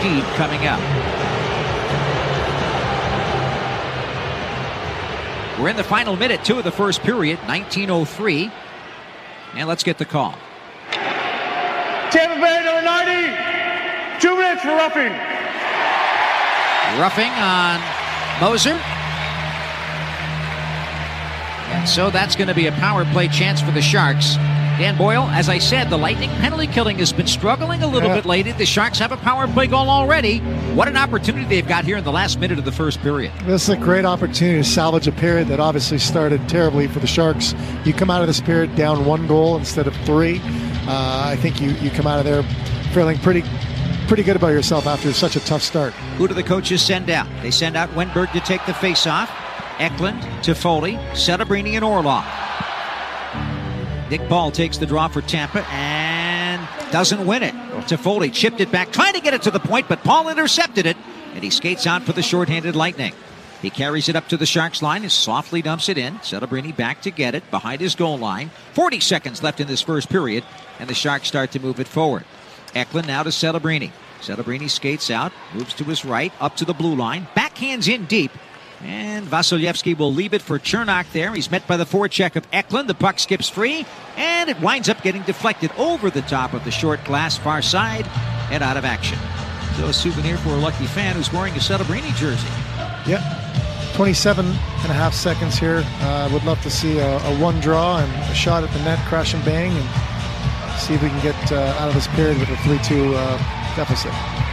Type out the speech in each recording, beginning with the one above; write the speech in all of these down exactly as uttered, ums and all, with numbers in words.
speed coming up. We're in the final minute, two of the first period, nineteen oh three. And let's get the call. Tampa Bay, number ninety. Two minutes for roughing. Roughing on Moser. And so that's going to be a power play chance for the Sharks. Dan Boyle, as I said, the Lightning penalty killing has been struggling a little yeah. bit lately. The Sharks have a power play goal already. What an opportunity they've got here in the last minute of the first period. This is a great opportunity to salvage a period that obviously started terribly for the Sharks. You come out of this period down one goal instead of three. Uh, I think you, you come out of there feeling pretty pretty good about yourself after such a tough start. Who do the coaches send out? They send out Wenberg to take the face-off. Eklund, Toffoli, Celebrini, and Orlov. Nick Paul takes the draw for Tampa and doesn't win it. Toffoli chipped it back, trying to get it to the point, but Paul intercepted it, and he skates out for the shorthanded Lightning. He carries it up to the Sharks line and softly dumps it in. Celebrini back to get it behind his goal line. forty seconds left in this first period, and the Sharks start to move it forward. Eklund now to Celebrini. Celebrini skates out, moves to his right, up to the blue line, backhands in deep. And Vasilevsky will leave it for Chernak there. He's met by the forecheck of Eklund. The puck skips free, and it winds up getting deflected over the top of the short glass far side and out of action. So a souvenir for a lucky fan who's wearing a Celebrini jersey. Yep. twenty-seven and a half seconds here. I uh, would love to see a, a one draw and a shot at the net, crash and bang, and see if we can get uh, out of this period with a three two uh, deficit.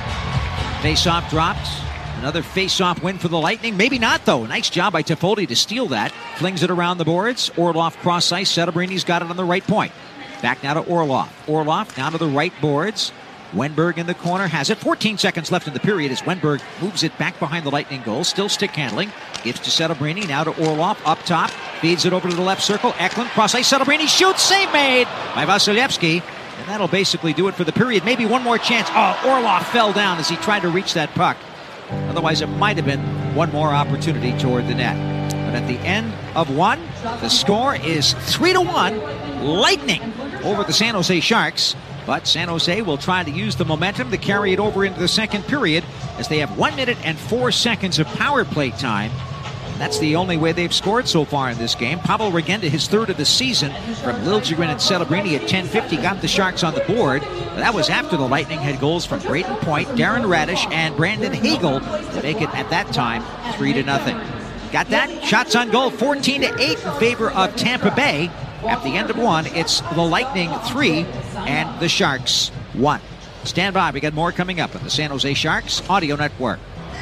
Face-off dropped. Another face-off win for the Lightning. Maybe not, though. Nice job by Toffoli to steal that. Flings it around the boards. Orlov cross-ice. Celebrini's got it on the right point. Back now to Orlov. Orlov down to the right boards. Wenberg in the corner has it. fourteen seconds left in the period as Wenberg moves it back behind the Lightning goal. Still stick handling. Gives to Celebrini. Now to Orlov up top. Feeds it over to the left circle. Eklund cross-ice. Celebrini shoots. Save made by Vasilevsky. And that'll basically do it for the period. Maybe one more chance. Oh, Orlov fell down as he tried to reach that puck. Otherwise, it might have been one more opportunity toward the net. But at the end of one, the score is three to one. Lightning over the San Jose Sharks. But San Jose will try to use the momentum to carry it over into the second period as they have one minute and four seconds of power play time. That's the only way they've scored so far in this game. Pavel Regenda, his third of the season from Liljegren and Celebrini at ten fifty, got the Sharks on the board. That was after the Lightning had goals from Brayden Point, Darren Radish, and Brandon Hagel to make it at that time three to nothing. Got that? Shots on goal, fourteen to eight in favor of Tampa Bay. At the end of one, it's the Lightning three and the Sharks one. Stand by, we got more coming up on the San Jose Sharks Audio Network.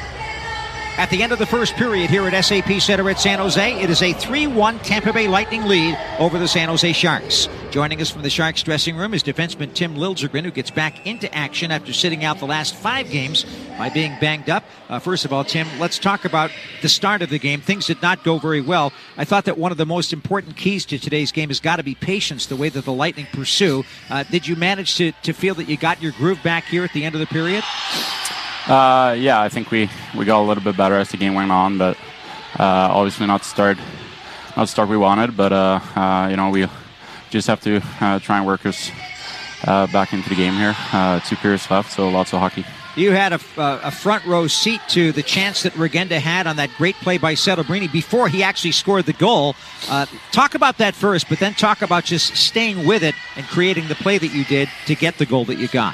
At the end of the first period here at S A P Center at San Jose, it is a three one Tampa Bay Lightning lead over the San Jose Sharks. Joining us from the Sharks dressing room is defenseman Tim Liljegren, who gets back into action after sitting out the last five games by being banged up. Uh, first of all, Tim, let's talk about the start of the game. Things did not go very well. I thought that one of the most important keys to today's game has got to be patience, the way that the Lightning pursue. Uh, did you manage to, to feel that you got your groove back here at the end of the period? Uh, yeah, I think we, we got a little bit better as the game went on, but uh, obviously not start not start we wanted. But uh, uh, you know, we just have to uh, try and work us uh, back into the game here. Uh, two periods left, so lots of hockey. You had a, uh, a front row seat to the chance that Regenda had on that great play by Celebrini before he actually scored the goal. Uh, talk about that first, but then talk about just staying with it and creating the play that you did to get the goal that you got.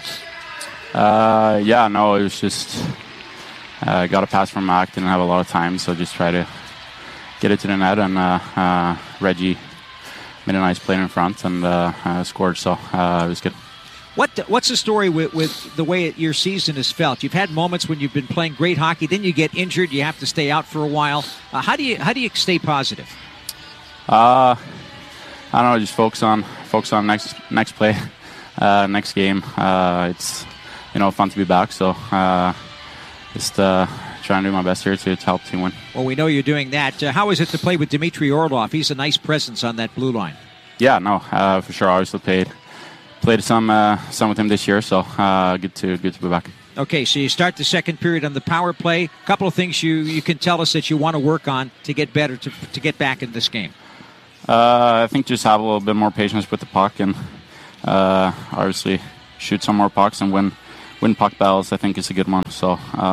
Uh, yeah, no, it was just uh, got a pass from Mac, didn't have a lot of time, so just try to get it to the net, and uh, uh, Reggie made a nice play in front and uh, uh, scored, so uh, it was good. What What's the story with, with the way your season has felt? You've had moments when you've been playing great hockey, then you get injured, you have to stay out for a while. Uh, how do you how do you stay positive? Uh, I don't know, just focus on focus on next next play, uh, next game. Uh, it's you know, fun to be back, so uh, just uh, trying to do my best here to, to help the team win. Well, we know you're doing that. Uh, how is it to play with Dmitry Orlov? He's a nice presence on that blue line. Yeah, no, uh, for sure. I obviously played played some uh, some with him this year, so uh, good to good to be back. Okay, so you start the second period on the power play. A couple of things you, you can tell us that you want to work on to get better, to to get back in this game. Uh, I think just have a little bit more patience with the puck, and uh, obviously shoot some more pucks, and when win puck battles, I think, is a good one. So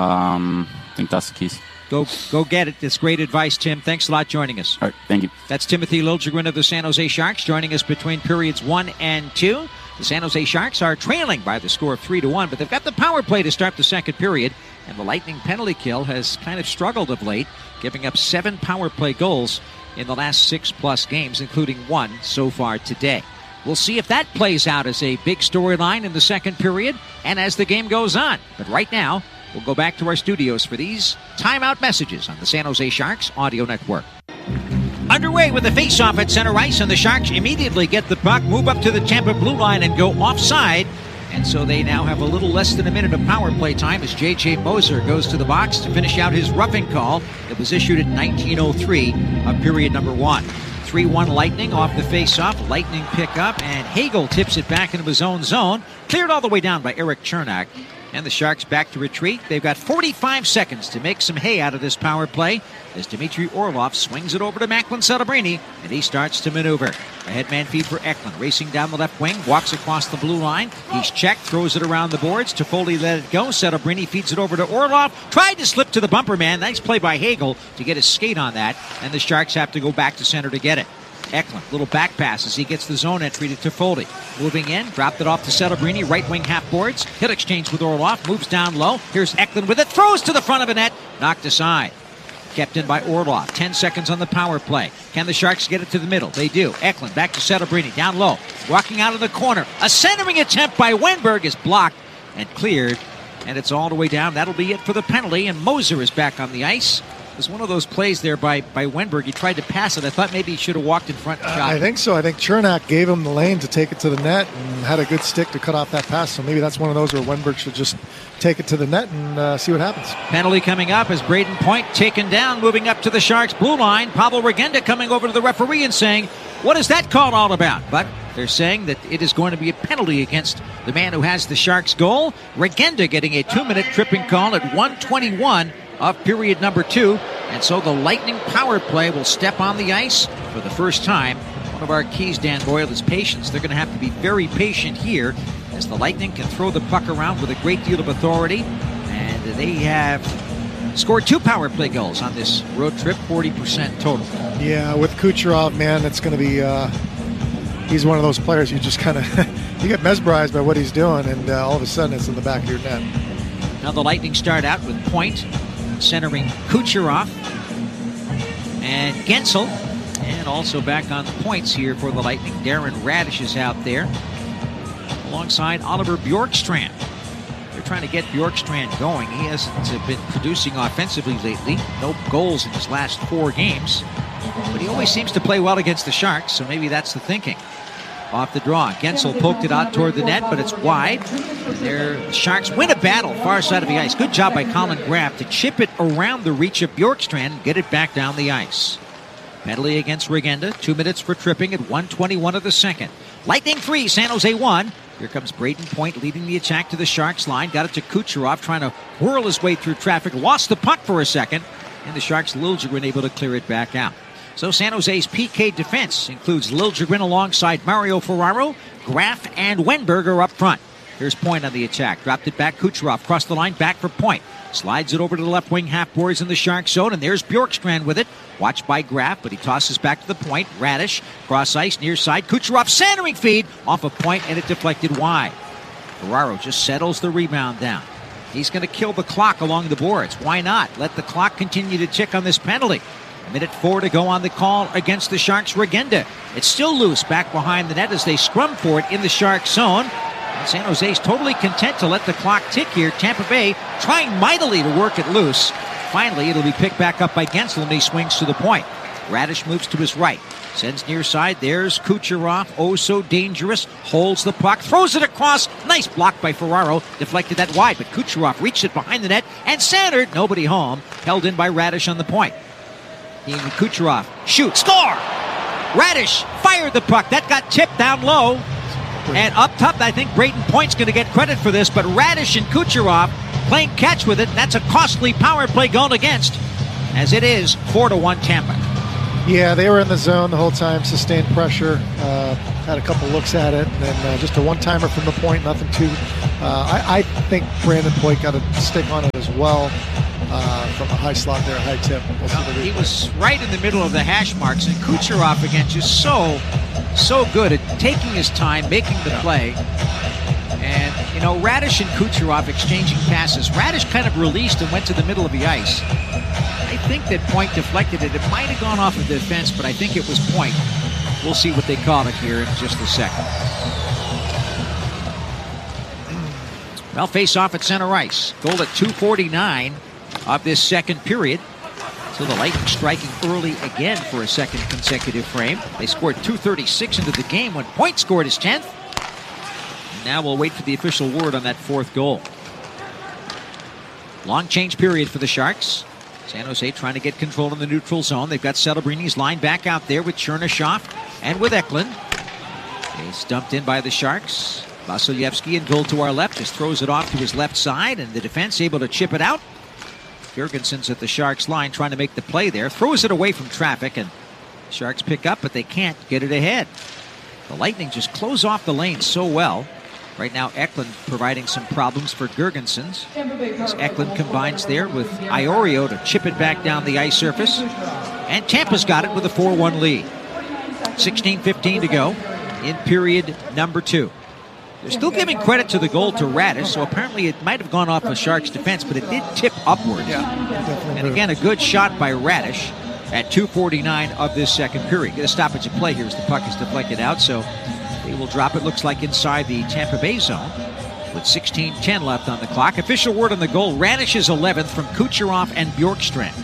um, I think that's the keys. Go go get it. That's great advice, Tim. Thanks a lot joining us. All right, thank you. That's Timothy Liljegren of the San Jose Sharks joining us between periods one and two. The San Jose Sharks are trailing by the score of three to one, but they've got the power play to start the second period, and the Lightning penalty kill has kind of struggled of late, giving up seven power play goals in the last six-plus games, including one so far today. We'll see if that plays out as a big storyline in the second period and as the game goes on. But right now, we'll go back to our studios for these timeout messages on the San Jose Sharks Audio Network. Underway with the face-off at center ice, and the Sharks immediately get the puck, move up to the Tampa blue line, and go offside. And so they now have a little less than a minute of power play time as J J Moser goes to the box to finish out his roughing call. It was issued at nineteen oh three of period number one. three one Lightning off the face-off. Lightning pick up, and Hagel tips it back into his own zone. Cleared all the way down by Erik Cernak. And the Sharks back to retreat. They've got forty-five seconds to make some hay out of this power play as Dmitry Orlov swings it over to Macklin Celebrini, and he starts to maneuver. A headman feed for Eklund, racing down the left wing, walks across the blue line. He's checked, throws it around the boards. Toffoli let it go. Celebrini feeds it over to Orlov. Tried to slip to the bumper man. Nice play by Hagel to get his skate on that, and the Sharks have to go back to center to get it. Eklund, little back pass as he gets the zone entry to Toffoli. Moving in, dropped it off to Celebrini, right wing half boards. Hit exchange with Orlov, moves down low. Here's Eklund with it, throws to the front of the net, knocked aside. Kept in by Orlov. Ten seconds on the power play. Can the Sharks get it to the middle? They do. Eklund back to Celebrini, down low. Walking out of the corner. A centering attempt by Wenberg is blocked and cleared. And it's all the way down. That'll be it for the penalty. And Moser is back on the ice. It was one of those plays there by, by Wenberg. He tried to pass it. I thought maybe he should have walked in front and shot. Uh, I think so. I think Cernak gave him the lane to take it to the net and had a good stick to cut off that pass. So maybe that's one of those where Wenberg should just take it to the net and uh, see what happens. Penalty coming up as Braden Point taken down, moving up to the Sharks' blue line. Pablo Regenda coming over to the referee and saying, what is that call all about? But they're saying that it is going to be a penalty against the man who has the Sharks' goal. Regenda getting a two-minute tripping call at one twenty-one of period number two. And so the Lightning power play will step on the ice for the first time. One of our keys, Dan Boyle, is patience. They're going to have to be very patient here as the Lightning can throw the puck around with a great deal of authority. And they have scored two power play goals on this road trip, forty percent total. Yeah, with Kucherov, man, it's going to be, uh, he's one of those players you just kind of, you get mesmerized by what he's doing, and uh, all of a sudden it's in the back of your net. Now the Lightning start out with Point centering Kucherov and Gensel, and also back on the points here for the Lightning. Darren Radish is out there alongside Oliver Bjorkstrand. They're trying to get Bjorkstrand going. He hasn't been producing offensively lately. No goals in his last four games, but he always seems to play well against the Sharks, so maybe that's the thinking. Off the draw, Gensel poked it out toward the net, but it's wide. Their Sharks win a battle far side of the ice. Good job by Colin Graff to chip it around the reach of Bjorkstrand and get it back down the ice. Penalty against Regenda. Two minutes for tripping at one twenty-one of the second. Lightning three, San Jose one. Here comes Braden Point leading the attack to the Sharks line. Got it to Kucherov, trying to whirl his way through traffic. Lost the puck for a second, and the Sharks' Liljegren able to clear it back out. So San Jose's P K defense includes Liljegren alongside Mario Ferraro, Graff, and Wenberg are up front. Here's Point on the attack. Dropped it back. Kucherov crossed the line, back for Point. Slides it over to the left wing half boards in the Shark zone, and there's Bjorkstrand with it. Watched by Graff, but he tosses back to the point. Radish, cross ice, near side. Kucherov centering feed off a Point, and it deflected wide. Ferraro just settles the rebound down. He's going to kill the clock along the boards. Why not? Let the clock continue to tick on this penalty. A minute four to go on the call against the Sharks' Regenda. It's still loose back behind the net as they scrum for it in the Sharks zone. And San Jose's totally content to let the clock tick here. Tampa Bay trying mightily to work it loose. Finally, it'll be picked back up by Gensel, and he swings to the point. Radish moves to his right. Sends near side. There's Kucherov. Oh, so dangerous. Holds the puck. Throws it across. Nice block by Ferraro. Deflected that wide, but Kucherov reached it behind the net and centered. Nobody home. Held in by Radish on the point. Kucherov. Shoot. Score! Radish fired the puck. That got tipped down low. And up top, I think Braden Point's going to get credit for this, but Radish and Kucherov playing catch with it. That's a costly power play going against, as it is four to one Tampa. Yeah, they were in the zone the whole time, sustained pressure, uh, had a couple looks at it, and then uh, just a one-timer from the point, nothing too Uh, I, I think Brandon Point got a stick on it as well uh, from a high slot there, a high tip. We'll well, he was right in the middle of the hash marks, and Kucherov again just so, so good at taking his time, making the play. And, you know, Radish and Kucherov exchanging passes. Radish kind of released and went to the middle of the ice. I think that Point deflected it. It might have gone off of the defense, but I think it was Point. We'll see what they call it here in just a second. Well, face off at center ice. Goal at two forty-nine of this second period. So the Lightning striking early again for a second consecutive frame. They scored two thirty-six into the game when Point scored his tenth. Now we'll wait for the official word on that fourth goal. Long change period for the Sharks. San Jose trying to get control in the neutral zone. They've got Celebrini's line back out there with Chernishev and with Eklund. He's dumped in by the Sharks. Vasilevsky in goal to our left just throws it off to his left side, and the defense able to chip it out. Jurgensen's at the Sharks line trying to make the play there. Throws it away from traffic, and Sharks pick up, but they can't get it ahead. The Lightning just close off the lane so well. Right now, Eklund providing some problems for Jurgensen's. As Eklund combines there with Iorio to chip it back down the ice surface. And Tampa's got it with a four one lead. sixteen fifteen to go in period number two. They're still giving credit to the goal to Radish, so apparently it might have gone off the Sharks' defense, but it did tip upwards. Yeah, and again, a good shot by Radish at two forty-nine of this second period. Get a stoppage of play here as the puck is deflected out, so they will drop it, looks like, inside the Tampa Bay zone with sixteen ten left on the clock. Official word on the goal, Radish's eleventh from Kucherov and Bjorkstrand.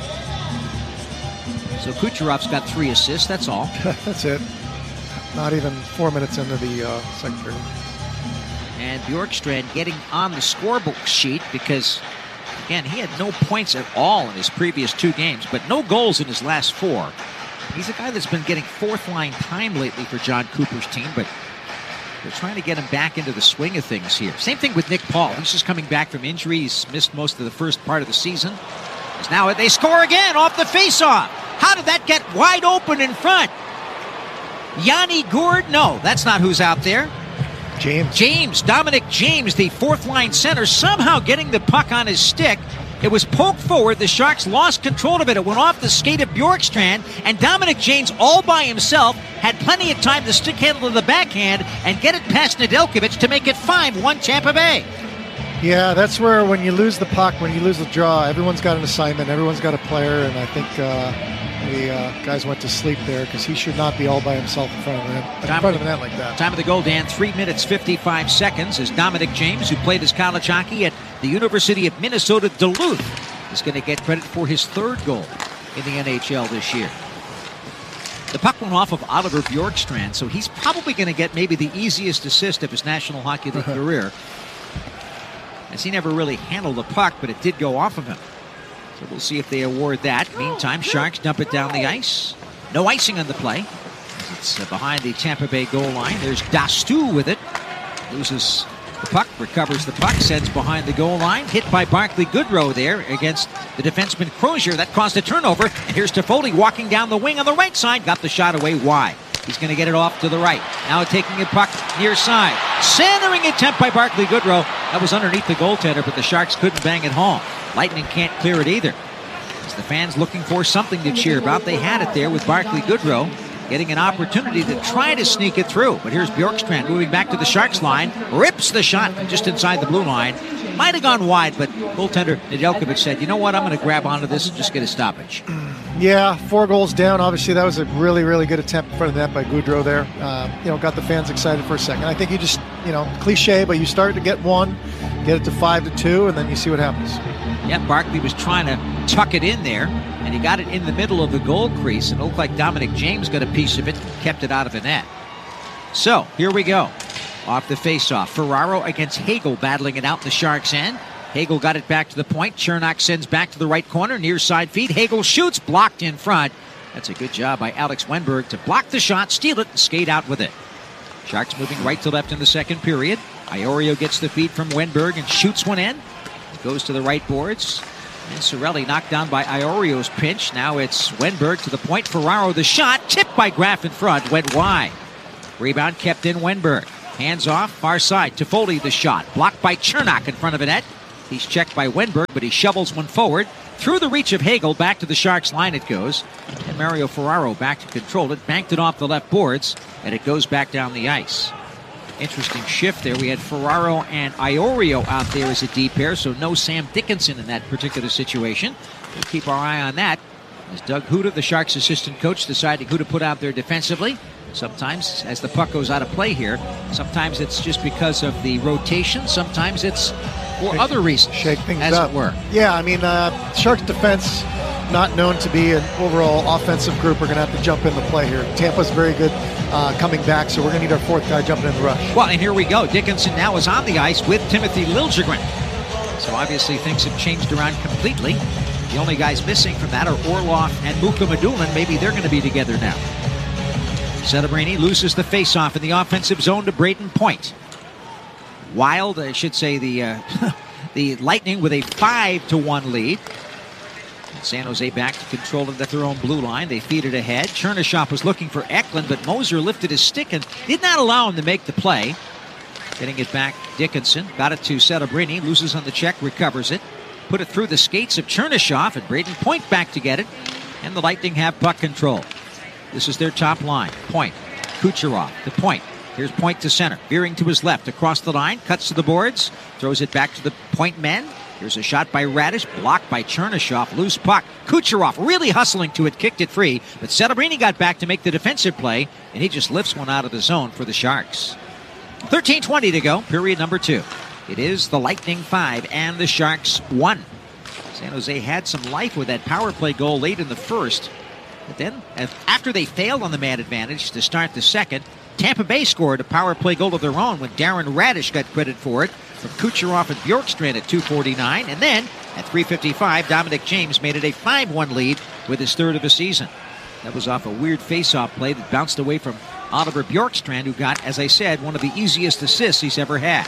So Kucherov's got three assists, that's all. That's it. Not even four minutes into the uh, second period. And Bjorkstrand getting on the scorebook sheet because, again, he had no points at all in his previous two games, but no goals in his last four. He's a guy that's been getting fourth-line time lately for John Cooper's team, but they're trying to get him back into the swing of things here. Same thing with Nick Paul. He's just coming back from injury. He's missed most of the first part of the season. As now they score again off the faceoff. How did that get wide open in front? Yanni Gourde? No, that's not who's out there. James. James, Dominic James, the fourth-line center, somehow getting the puck on his stick. It was poked forward. The Sharks lost control of it. It went off the skate of Bjorkstrand, and Dominic James, all by himself, had plenty of time to stick handle to the backhand and get it past Nedeljkovic to make it five one Tampa Bay. Yeah, that's where when you lose the puck, when you lose the draw, everyone's got an assignment, everyone's got a player, and I think uh, the uh, guys went to sleep there because he should not be all by himself in front of the net, in time front of the net like that. Time of the goal, Dan, three minutes, fifty-five seconds, as Dominic James, who played his college hockey at the University of Minnesota Duluth, is going to get credit for his third goal in the N H L this year. The puck went off of Oliver Bjorkstrand, so he's probably going to get maybe the easiest assist of his National Hockey League career, as he never really handled the puck, but it did go off of him. So we'll see if they award that. Meantime, Sharks dump it down the ice. No icing on the play. It's uh, behind the Tampa Bay goal line. There's Dastu with it. Loses the puck, recovers the puck, sends behind the goal line. Hit by Barclay Goodrow there against the defenseman Crozier. That caused a turnover. And here's Toffoli walking down the wing on the right side. Got the shot away wide. He's going to get it off to the right. Now taking a puck near side. Centering attempt by Barclay Goodrow. That was underneath the goaltender, but the Sharks couldn't bang it home. Lightning can't clear it either. As the fans looking for something to cheer about, they had it there with Barclay Goodrow getting an opportunity to try to sneak it through. But here's Bjorkstrand moving back to the Sharks line. Rips the shot just inside the blue line. Might have gone wide, but goaltender Nedeljkovic said, you know what, I'm going to grab onto this and just get a stoppage. Yeah, four goals down. Obviously, that was a really, really good attempt in front of the net by Goodrow there. Uh, you know, got the fans excited for a second. I think you just, you know, cliche, but you start to get one, get it to five to two, and then you see what happens. Yeah, Barkley was trying to tuck it in there, and he got it in the middle of the goal crease, and it looked like Dominic James got a piece of it and kept it out of the net. So, here we go. Off the faceoff, Ferraro against Hagel battling it out in the Sharks' end. Hagel got it back to the point. Chernak sends back to the right corner, near side feed. Hagel shoots, blocked in front. That's a good job by Alex Wenberg to block the shot, steal it, and skate out with it. Sharks moving right to left in the second period. Iorio gets the feed from Wenberg and shoots one in. It goes to the right boards. And Cirelli knocked down by Iorio's pinch. Now it's Wenberg to the point. Ferraro the shot, tipped by Graff in front, went wide. Rebound kept in Wenberg. Hands off, far side. Toffoli the shot. Blocked by Chernak in front of the net. He's checked by Wenberg, but he shovels one forward. Through the reach of Hagel, back to the Sharks line it goes. And Mario Ferraro back to control it. Banked it off the left boards, and it goes back down the ice. Interesting shift there. We had Ferraro and Iorio out there as a D pair, so no Sam Dickinson in that particular situation. We'll keep our eye on that as Doug Huda, the Sharks assistant coach, deciding who to put out there defensively. Sometimes, as the puck goes out of play here, sometimes it's just because of the rotation. Sometimes it's for shake, other reasons. Shake things as up. It were. Yeah, I mean, uh, Sharks defense, not known to be an overall offensive group, are going to have to jump in the play here. Tampa's very good uh, coming back, so we're going to need our fourth guy jumping in the rush. Well, and here we go. Dickinson now is on the ice with Timothy Liljegren. So obviously things have changed around completely. The only guys missing from that are Orlov and Muka Medulin. Maybe they're going to be together now. Setebrini loses the faceoff in the offensive zone to Brayden Point. Wild, I should say, the uh, the Lightning with a five to one lead. San Jose back to control it at their own blue line. They feed it ahead. Chernyshov was looking for Eklund, but Moser lifted his stick and did not allow him to make the play. Getting it back, Dickinson got it to Setebrini, loses on the check, recovers it. Put it through the skates of Chernyshov, and Brayden Point back to get it. And the Lightning have puck control. This is their top line. Point, Kucherov to Point. Here's Point to center. Veering to his left, across the line, cuts to the boards, throws it back to the Point men. Here's a shot by Radish, blocked by Chernyshov. Loose puck. Kucherov really hustling to it, kicked it free, but Setebrini got back to make the defensive play, and he just lifts one out of the zone for the Sharks. thirteen twenty to go, period number two. It is the Lightning five and the Sharks one. San Jose had some life with that power play goal late in the first. But then, after they failed on the man advantage to start the second, Tampa Bay scored a power play goal of their own when Darren Radish got credit for it from Kucherov and Bjorkstrand at two forty-nine. And then, at three fifty-five, Dominic James made it a five one lead with his third of the season. That was off a weird face-off play that bounced away from Oliver Bjorkstrand, who got, as I said, one of the easiest assists he's ever had.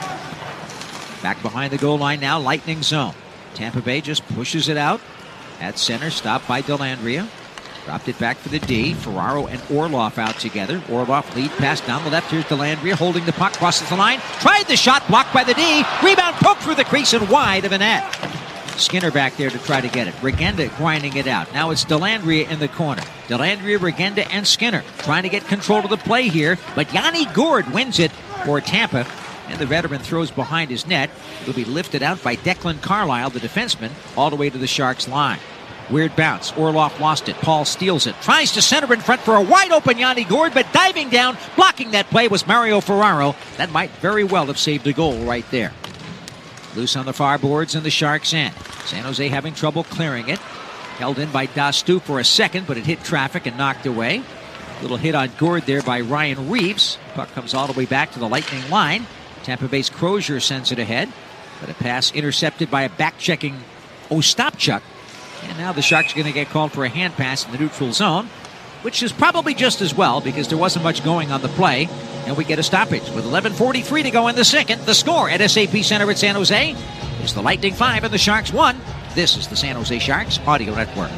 Back behind the goal line now, Lightning zone. Tampa Bay just pushes it out. At center, stopped by Dellandrea. Dropped it back for the D. Ferraro and Orlov out together. Orlov lead pass down the left. Here's Dellandrea holding the puck, crosses the line. Tried the shot, blocked by the D. Rebound poked through the crease and wide of the net. Skinner back there to try to get it. Regenda grinding it out. Now it's Dellandrea in the corner. Dellandrea, Regenda, and Skinner trying to get control of the play here. But Yanni Gourde wins it for Tampa. And the veteran throws behind his net. It'll be lifted out by Declan Carlisle, the defenseman, all the way to the Sharks line. Weird bounce. Orlov lost it. Paul steals it. Tries to center in front for a wide-open Yanni Gourde, but diving down, blocking that play was Mario Ferraro. That might very well have saved a goal right there. Loose on the far boards in the Sharks' end. San Jose having trouble clearing it. Held in by Dastu for a second, but it hit traffic and knocked away. Little hit on Gourde there by Ryan Reeves. Puck comes all the way back to the Lightning line. Tampa Bay's Crozier sends it ahead, but a pass intercepted by a back-checking Ostapchuk. And now the Sharks are going to get called for a hand pass in the neutral zone, which is probably just as well because there wasn't much going on the play. And we get a stoppage with eleven forty-three to go in the second. The score at S A P Center at San Jose is the Lightning five and the Sharks one. This is the San Jose Sharks Audio Network.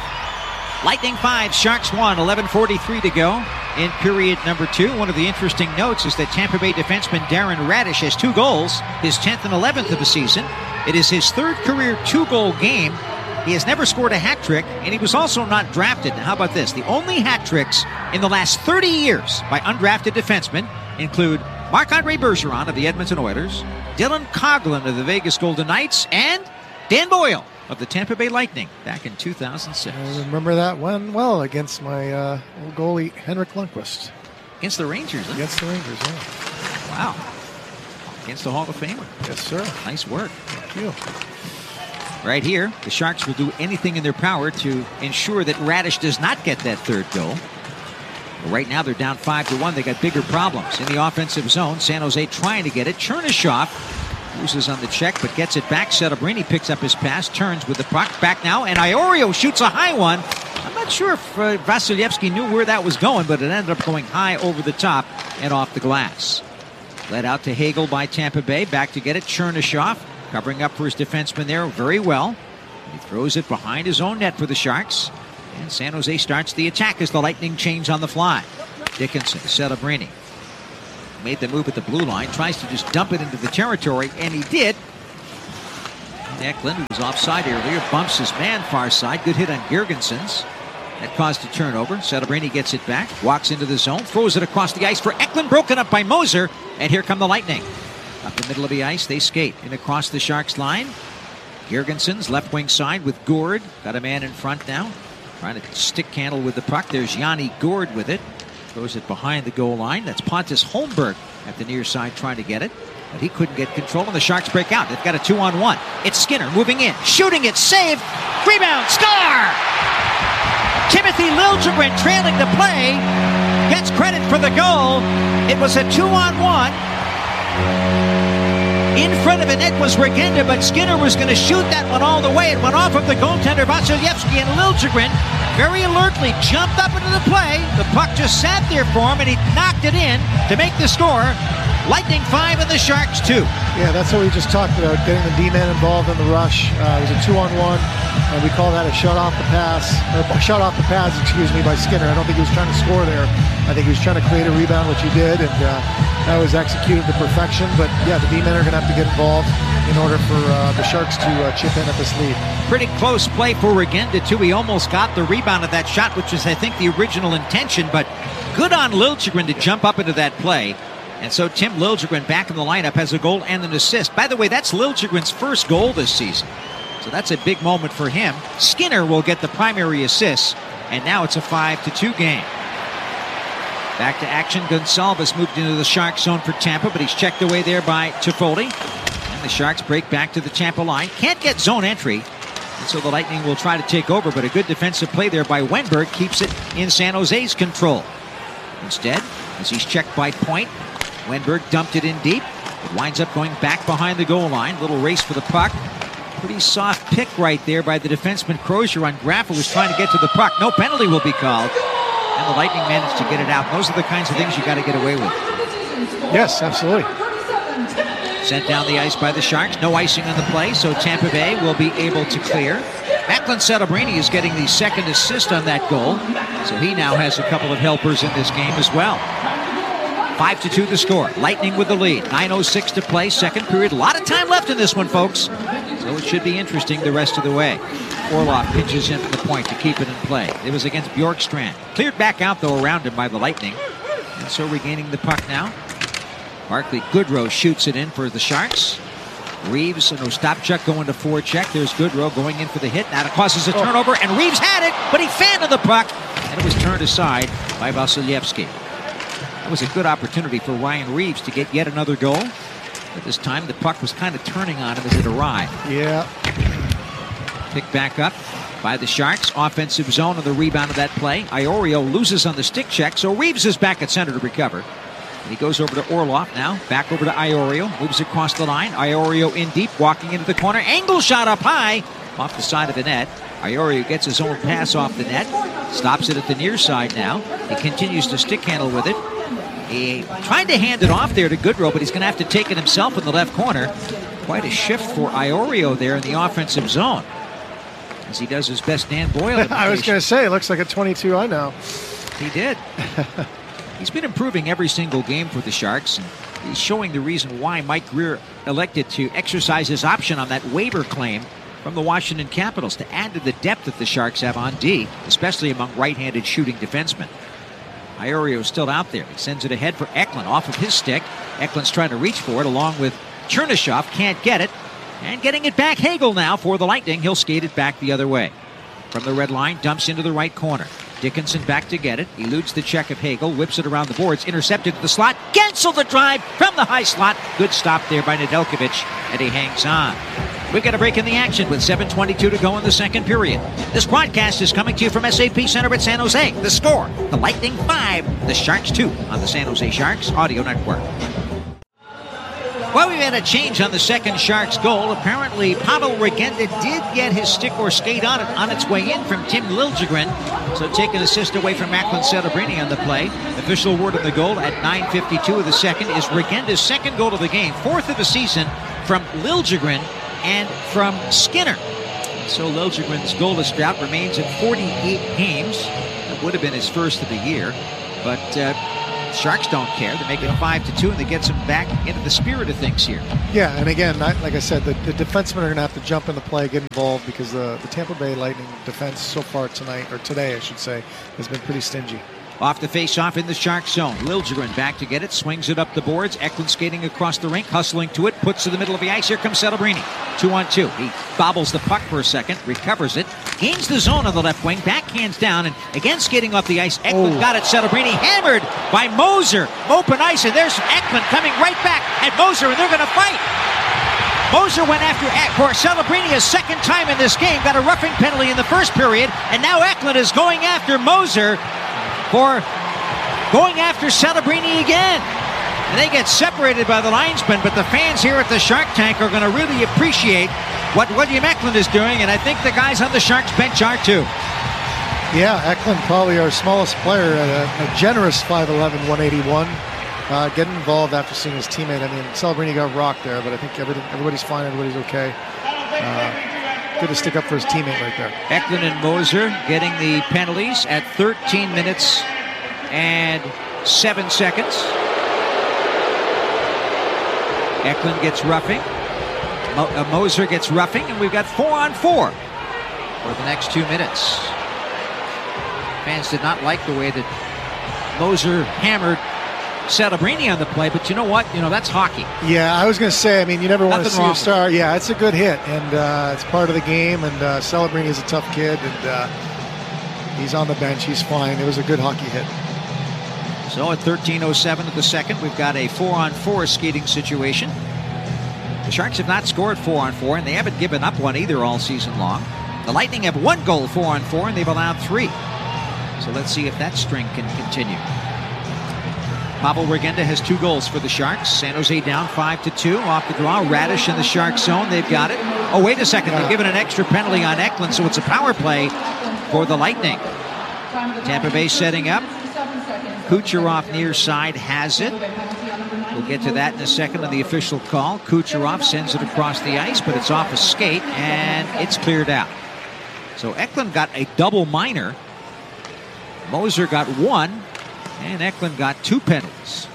Lightning five, Sharks one, eleven forty-three to go in period number two. One of the interesting notes is that Tampa Bay defenseman Darren Radish has two goals, his tenth and eleventh of the season. It is his third career two-goal game. He has never scored a hat trick, and he was also not drafted. Now, how about this? The only hat tricks in the last thirty years by undrafted defensemen include Marc-Andre Bergeron of the Edmonton Oilers, Dylan Coghlan of the Vegas Golden Knights, and Dan Boyle of the Tampa Bay Lightning back in two thousand six. I remember that one well against my uh, old goalie, Henrik Lundqvist. Against the Rangers, huh? Against the Rangers, yeah. Wow. Against the Hall of Famer. Yes, sir. Nice work. Thank you. Right here, the Sharks will do anything in their power to ensure that Radish does not get that third goal. But right now, they're down five to one. They got bigger problems in the offensive zone. San Jose trying to get it. Chernyshov loses on the check, but gets it back. Setebrini picks up his pass, turns with the puck back now, and Iorio shoots a high one. I'm not sure if uh, Vasilevsky knew where that was going, but it ended up going high over the top and off the glass. Led out to Hagel by Tampa Bay. Back to get it. Chernyshov covering up for his defenseman there very well. He throws it behind his own net for the Sharks. And San Jose starts the attack as the Lightning change on the fly. Dickinson, Setebrini. made the move at the blue line, tries to just dump it into the territory, and he did. Eklund, who was offside earlier, bumps his man far side. Good hit on Girgensons. That caused a turnover. Celebrini gets it back, walks into the zone, throws it across the ice for Eklund, broken up by Moser, and here come the Lightning. Up the middle of the ice, they skate in across the Sharks line. Girgensons, left wing side with Gourde. Got a man in front now. Trying to stick handle with the puck. There's Yanni Gourde with it. Throws it behind the goal line. That's Pontus Holmberg at the near side trying to get it. But he couldn't get control, and the Sharks break out. They've got a two-on-one. It's Skinner moving in, shooting it, save, rebound, score! Timothy Liljegren trailing the play, gets credit for the goal. It was a two-on-one. In front of the net was Regenda, but Skinner was going to shoot that one all the way. It went off of the goaltender Vasilevsky, and Liljegren very alertly jumped up into the play. The puck just sat there for him, and he knocked it in to make the score. Lightning five and the Sharks two. Yeah, that's what we just talked about, getting the D-man involved in the rush. Uh, it was a two-on-one, and we call that a shut off the pass, or shut off the pads, excuse me, by Skinner. I don't think he was trying to score there. I think he was trying to create a rebound, which he did, and uh, that was executed to perfection. But yeah, the D-men are going to have to get involved in order for uh, the Sharks to uh, chip in at this lead. Pretty close play for Regenda, too. He almost got the rebound of that shot, which was, I think, the original intention, but good on Liljegren to jump up into that play. And so Tim Liljegren back in the lineup has a goal and an assist. By the way, that's Liljegren's first goal this season. So that's a big moment for him. Skinner will get the primary assists, and now it's a five to two game. Back to action. Gonsalves moved into the Sharks zone for Tampa, but he's checked away there by Toffoli. And the Sharks break back to the Tampa line. Can't get zone entry, and so the Lightning will try to take over, but a good defensive play there by Wenberg keeps it in San Jose's control. Instead, as he's checked by Point, Wenberg dumped it in deep. It winds up going back behind the goal line. Little race for the puck. Pretty soft pick right there by the defenseman Crozier on Graff, who was trying to get to the puck. No penalty will be called. And the Lightning managed to get it out. Those are the kinds of things you got to get away with. Yes, absolutely. Sent down the ice by the Sharks. No icing on the play, so Tampa Bay will be able to clear. Macklin Celebrini is getting the second assist on that goal, so he now has a couple of helpers in this game as well. Five to two the score. Lightning with the lead. nine oh six to play. Second period. A lot of time left in this one, folks. So it should be interesting the rest of the way. Orlov pitches in from the point to keep it in play. It was against Bjorkstrand. Cleared back out, though, around him by the Lightning. And so regaining the puck now. Barclay Goodrow shoots it in for the Sharks. Reeves and Ostapchuk going to forecheck. There's Goodrow going in for the hit. Now it causes a turnover, and Reeves had it, but he fanned the puck, and it was turned aside by Vasilevsky. That was a good opportunity for Ryan Reeves to get yet another goal. But this time the puck was kind of turning on him as it arrived. Yeah. Picked back up by the Sharks. Offensive zone on the rebound of that play. Iorio loses on the stick check, so Reeves is back at center to recover. And he goes over to Orlov now. Back over to Iorio. Moves across the line. Iorio in deep, walking into the corner. Angle shot up high off the side of the net. Iorio gets his own pass off the net. Stops it at the near side now. He continues to stick handle with it. He tried to hand it off there to Goodrow, but he's going to have to take it himself in the left corner. Quite a shift for Iorio there in the offensive zone, as he does his best Dan Boyle imitation. I was going to say, it looks like a twenty-two I know. He did. He's been improving every single game for the Sharks, and he's showing the reason why Mike Greer elected to exercise his option on that waiver claim from the Washington Capitals to add to the depth that the Sharks have on D, especially among right-handed shooting defensemen. Iorio's still out there. He sends it ahead for Eklund off of his stick. Eklund's trying to reach for it along with Chernyshov. Can't get it. And getting it back, Hagel now for the Lightning. He'll skate it back the other way. From the red line, dumps into the right corner. Dickinson back to get it. Eludes the check of Hagel. Whips it around the boards. Intercepted to the slot. Gensel the drive from the high slot. Good stop there by Nedeljkovic. And he hangs on. We've got a break in the action with seven twenty-two to go in the second period. This broadcast is coming to you from S A P Center at San Jose. The score, the Lightning five, the Sharks two on the San Jose Sharks Audio Network. Well, we've had a change on the second Sharks goal. Apparently, Pavel Regenda did get his stick or skate on it on its way in from Tim Liljegren. So take an assist away from Macklin Celebrini on the play. Official word on the goal at nine fifty-two of the second is Regenda's second goal of the game, fourth of the season from Liljegren and from Skinner. So Liljegren's goalless drought remains at forty-eight games. That would have been his first of the year. But uh, Sharks don't care. They make it five to two, and they get them back into the spirit of things here. Yeah, and again, I, like I said, the, the defensemen are going to have to jump in the play, get involved, because the, the Tampa Bay Lightning defense so far tonight, or today, I should say, has been pretty stingy. Off the face-off in the Shark zone. Liljegren back to get it, swings it up the boards. Eklund skating across the rink, hustling to it, puts it in the middle of the ice. Here comes Celebrini. Two on two. He bobbles the puck for a second, recovers it, gains the zone on the left wing, backhands down, and again skating off the ice. Eklund oh. got it. Celebrini hammered by Moser. Open ice, and there's Eklund coming right back at Moser, and they're going to fight. Moser went after for Celebrini a second time in this game, got a roughing penalty in the first period, and now Eklund is going after Moser for going after Celebrini again. And they get separated by the linesman, but the fans here at the Shark Tank are going to really appreciate what William Eklund is doing, and I think the guys on the Sharks bench are too. Yeah, Eklund probably our smallest player at a, a generous five eleven, one eighty-one. Uh, getting involved after seeing his teammate. I mean, Celebrini got rocked there, but I think everything, everybody's fine, everybody's okay. Uh, good to stick up for his teammate right there. Eklund and Moser getting the penalties at thirteen minutes and seven seconds. Eklund gets roughing. Mo- uh, Moser gets roughing, and we've got four on four for the next two minutes. Fans did not like the way that Moser hammered Celebrini on the play, but you know what? You know, that's hockey. Yeah, I was going to say, I mean, you never want to see a star. It. Yeah, it's a good hit, and uh, it's part of the game, and uh, Celebrini is a tough kid, and uh, he's on the bench. He's fine. It was a good hockey hit. So at thirteen oh seven of the second, we've got a four-on-four skating situation. The Sharks have not scored four-on-four, and they haven't given up one either all season long. The Lightning have one goal four-on-four, and they've allowed three. So let's see if that string can continue. Pavel Regenda has two goals for the Sharks. San Jose down five to two off the draw. Radish in the Shark zone. They've got it. Oh, wait a second. They're given an extra penalty on Eklund, so it's a power play for the Lightning. Tampa Bay setting up. Kucherov near side has it. We'll get to that in a second on the official call. Kucherov sends it across the ice, but it's off a skate, and it's cleared out. So Eklund got a double minor. Moser got one. And Eklund got two penalties.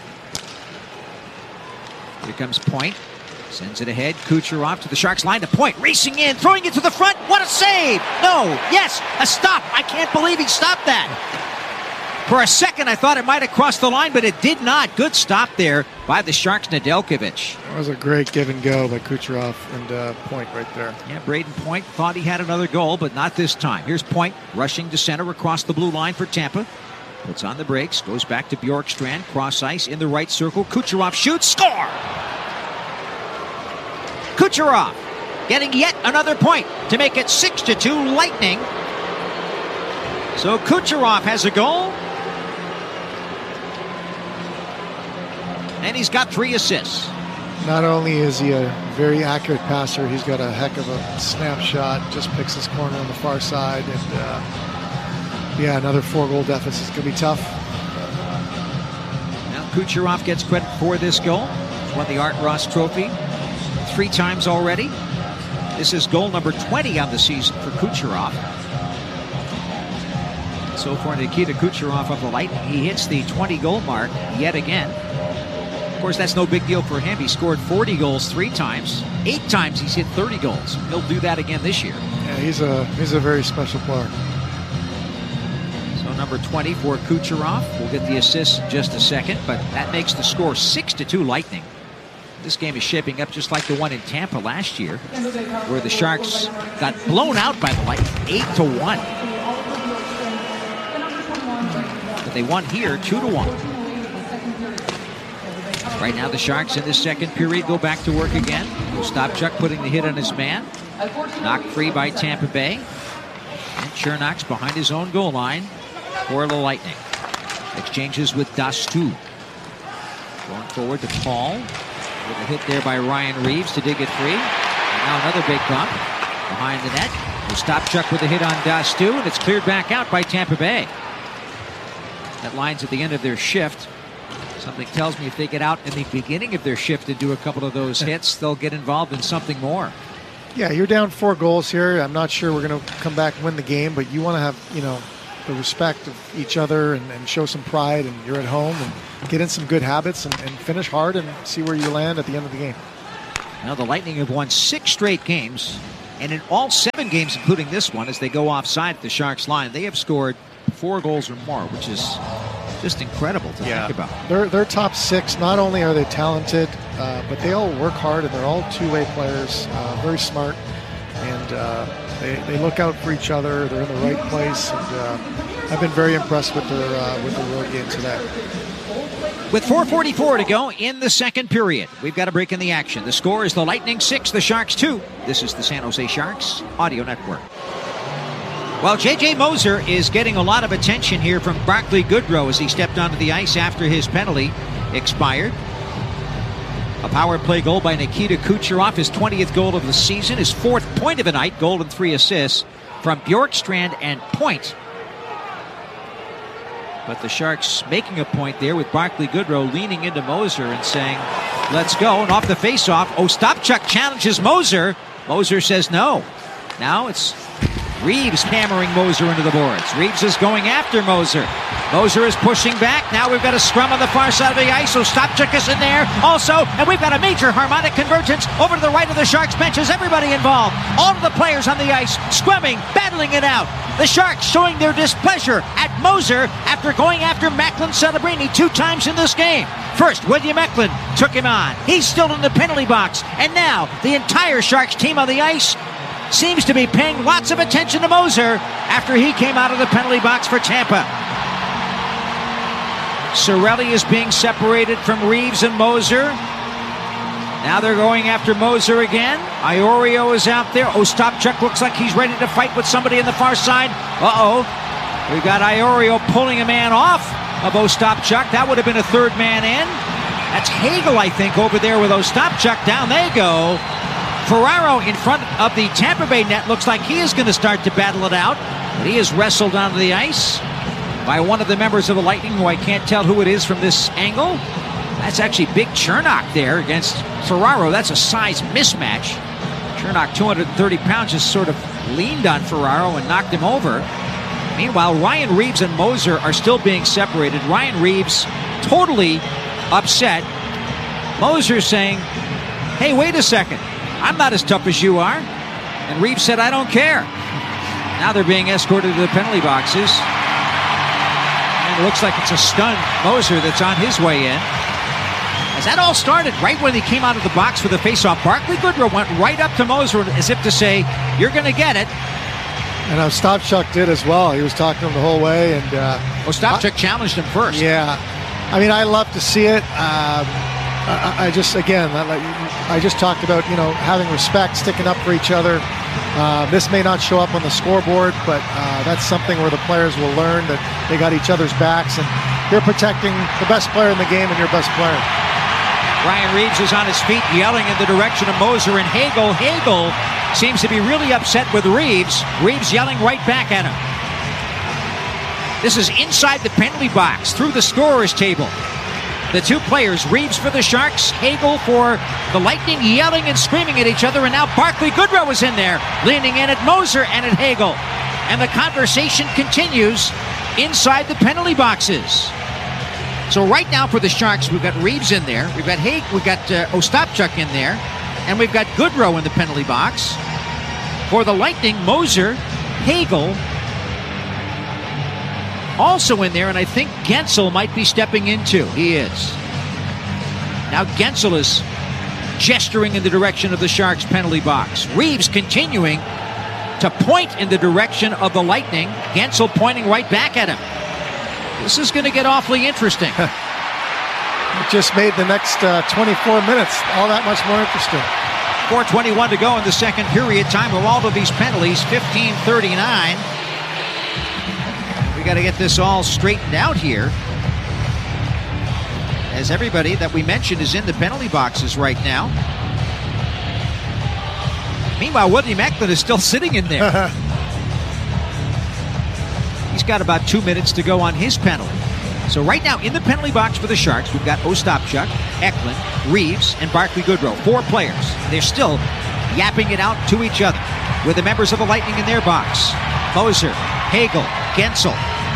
Here comes Point. Sends it ahead. Kucherov to the Sharks line to Point. Racing in, throwing it to the front. What a save! No, yes, a stop. I can't believe he stopped that. For a second, I thought it might have crossed the line, but it did not. Good stop there by the Sharks' Nedeljkovic. That was a great give and go by Kucherov and uh, Point right there. Yeah, Braden Point thought he had another goal, but not this time. Here's Point rushing to center across the blue line for Tampa. Puts on the brakes, goes back to Bjorkstrand, cross ice in the right circle. Kucherov shoots, score! Kucherov getting yet another point to make it six to two Lightning. So Kucherov has a goal. And he's got three assists. Not only is he a very accurate passer, he's got a heck of a snapshot. Just picks his corner on the far side, and uh, yeah, another four-goal deficit is going to be tough. Now Kucherov gets credit for this goal. He's won the Art Ross Trophy three times already. This is goal number twenty on the season for Kucherov. So for Nikita Kucherov of the Lightning, he hits the twenty-goal mark yet again. Of course, that's no big deal for him. He scored forty goals three times. Eight times he's hit thirty goals. He'll do that again this year. Yeah, he's a he's a very special player. So number twenty for Kucherov. We'll get the assist in just a second, but that makes the score six to two Lightning. This game is shaping up just like the one in Tampa last year, where the Sharks got blown out by the Lightning eight to one. But they won here two to one. Right now the Sharks in this second period go back to work again. Ostapchuk putting the hit on his man. Knocked free by Tampa Bay. And Chernak's behind his own goal line for the Lightning. Exchanges with Dastu. Going forward to Paul. With a hit there by Ryan Reeves to dig it free. And now another big bump behind the net. Ostapchuk with a hit on Dastu, and it's cleared back out by Tampa Bay. That line's at the end of their shift. Something tells me if they get out in the beginning of their shift and do a couple of those hits, they'll get involved in something more. Yeah, you're down four goals here. I'm not sure we're going to come back and win the game, but you want to have, you know, the respect of each other and, and show some pride, and you're at home, and get in some good habits and, and finish hard and see where you land at the end of the game. Now the Lightning have won six straight games, and in all seven games, including this one, as they go offside at the Sharks line, they have scored four goals or more, which is just incredible to yeah. think about. They're, they're top six. Not only are they talented, uh, but they all work hard, and they're all two-way players, uh, very smart, and uh, they, they look out for each other. They're in the right place, and uh, I've been very impressed with their, uh, with their road game today. With four forty-four to go in the second period, we've got a break in the action. The score is the Lightning six, the Sharks two. This is the San Jose Sharks Audio Network. Well, J J Moser is getting a lot of attention here from Barclay Goodrow as he stepped onto the ice after his penalty expired. A power play goal by Nikita Kucherov, his twentieth goal of the season, his fourth point of the night, goal and three assists from Bjorkstrand and Point. But the Sharks making a point there with Barclay Goodrow leaning into Moser and saying, let's go. And off the faceoff, Ostapchuk challenges Moser. Moser says no. Now it's Reeves hammering Moser into the boards. Reeves is going after Moser. Moser is pushing back. Now we've got a scrum on the far side of the ice. Ostapchuk is in there also. And we've got a major harmonic convergence over to the right of the Sharks benches. Everybody involved. All of the players on the ice scrumming, battling it out. The Sharks showing their displeasure at Moser after going after Macklin Celebrini two times in this game. First, William Eklund took him on. He's still in the penalty box. And now the entire Sharks team on the ice seems to be paying lots of attention to Moser after he came out of the penalty box for Tampa. Cirelli is being separated from Reeves and Moser. Now they're going after Moser again. Iorio is out there. Ostapchuk looks like he's ready to fight with somebody in the far side. Uh-oh. We've got Iorio pulling a man off of Ostapchuk. That would have been a third man in. That's Hagel, I think, over there with Ostapchuk. Down they go. Ferraro in front of the Tampa Bay net looks like he is going to start to battle it out. But he is wrestled onto the ice by one of the members of the Lightning, who I can't tell who it is from this angle. That's actually Big Chernak there against Ferraro. That's a size mismatch. Chernak, two hundred thirty pounds, just sort of leaned on Ferraro and knocked him over. Meanwhile, Ryan Reeves and Moser are still being separated. Ryan Reeves totally upset. Moser saying, hey, wait a second. I'm not as tough as you are. And Reeves said, I don't care. Now they're being escorted to the penalty boxes. And it looks like it's a stunned Moser that's on his way in. As that all started right when he came out of the box for the faceoff, Barclay Goodrow went right up to Moser as if to say, you're going to get it. And Ostapchuk did as well. He was talking to him the whole way. And uh, Ostapchuk challenged him first. Yeah. I mean, I love to see it. Um, I, I just, again, I, I just talked about, you know, having respect, sticking up for each other. Uh, this may not show up on the scoreboard, but uh, that's something where the players will learn that they got each other's backs, and you're protecting the best player in the game and your best player. Ryan Reeves is on his feet yelling in the direction of Moser and Hagel. Hagel seems to be really upset with Reeves. Reeves yelling right back at him. This is inside the penalty box, through the scorer's table. The two players, Reeves for the Sharks, Hagel for the Lightning, yelling and screaming at each other, and now Barclay Goodrow is in there, leaning in at Moser and at Hagel. And the conversation continues inside the penalty boxes. So right now for the Sharks, we've got Reeves in there, we've got Hagel, we've got uh, Ostapchuk in there, and we've got Goodrow in the penalty box. For the Lightning, Moser, Hagel, also in there, and I think Gensel might be stepping into. He is. Now Gensel is gesturing in the direction of the Sharks' penalty box. Reeves continuing to point in the direction of the Lightning. Gensel pointing right back at him. This is going to get awfully interesting. It just made the next uh, twenty-four minutes all that much more interesting. four twenty-one to go in the second period. Time of all of these penalties, fifteen thirty-nine. We got to get this all straightened out here, as everybody that we mentioned is in the penalty boxes right now. Meanwhile, William Eklund is still sitting in there. He's got about two minutes to go on his penalty. So right now in the penalty box for the Sharks, we've got Ostapchuk, Eklund, Reeves, and Barclay Goodrow. Four players. They're still yapping it out to each other with the members of the Lightning in their box. Moser, Hagel, Gensel,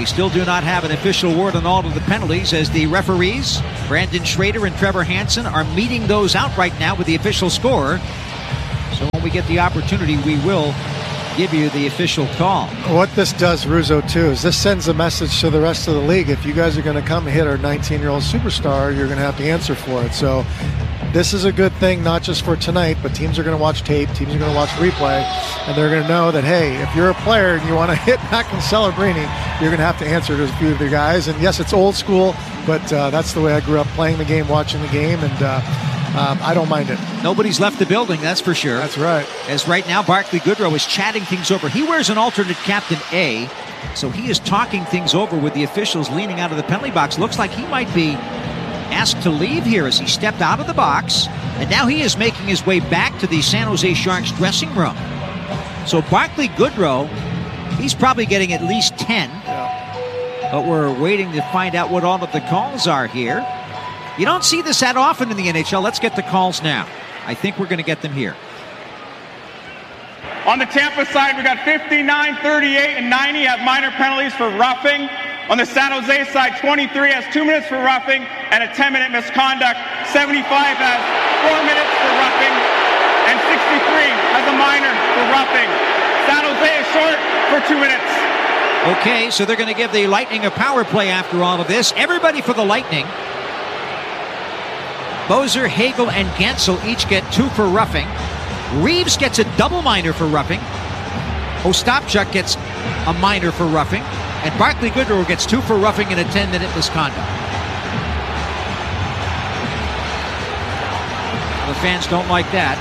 We still do not have an official word on all of the penalties as the referees, Brandon Schrader and Trevor Hansen, are meeting those out right now with the official score. So when we get the opportunity, we will give you the official call. What this does, Russo, too, is this sends a message to the rest of the league. If you guys are going to come hit our nineteen-year-old superstar, you're going to have to answer for it. So this is a good thing, not just for tonight, but teams are going to watch tape, teams are going to watch replay, and they're going to know that, hey, if you're a player and you want to hit back in Celebrini, you're going to have to answer to a few of the guys. And yes, it's old school, but uh, that's the way I grew up, playing the game, watching the game, and uh, um, I don't mind it. Nobody's left the building, that's for sure. That's right. As right now, Barclay Goodrow is chatting things over. He wears an alternate captain A, so he is talking things over with the officials leaning out of the penalty box. Looks like he might be asked to leave here as he stepped out of the box, and now he is making his way back to the San Jose Sharks dressing room. So Barclay Goodrow, he's probably getting at least ten, Yeah. but we're waiting to find out what all of the calls are here. You don't see this that often in the N H L. Let's get the calls now. I think we're going to get them here. On the Tampa side, we got fifty-nine, thirty-eight, and ninety have minor penalties for roughing. On the San Jose side, twenty-three has two minutes for roughing and a ten-minute misconduct. seventy-five has four minutes for roughing, and sixty-three has a minor for roughing. San Jose is short for two minutes. Okay, so they're going to give the Lightning a power play after all of this. Everybody for the Lightning. Bozer, Hagel, and Gensel each get two for roughing. Reeves gets a double minor for roughing. Ostapchuk gets a minor for roughing. And Barclay Goodrow gets two for roughing and a ten-minute misconduct. The fans don't like that.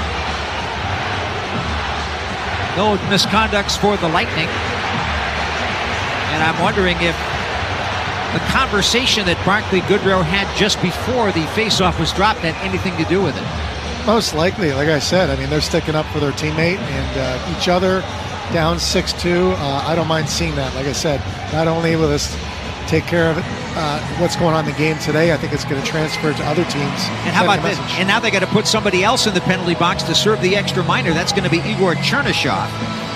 No misconducts for the Lightning. And I'm wondering if the conversation that Barclay Goodrow had just before the faceoff was dropped had anything to do with it. Most likely, like I said, I mean, they're sticking up for their teammate and uh, each other, down six two. Uh, I don't mind seeing that. Like I said, not only will this take care of it, uh, what's going on in the game today, I think it's going to transfer to other teams. And how about this? And now they got to put somebody else in the penalty box to serve the extra minor. That's going to be Igor Chernyshov.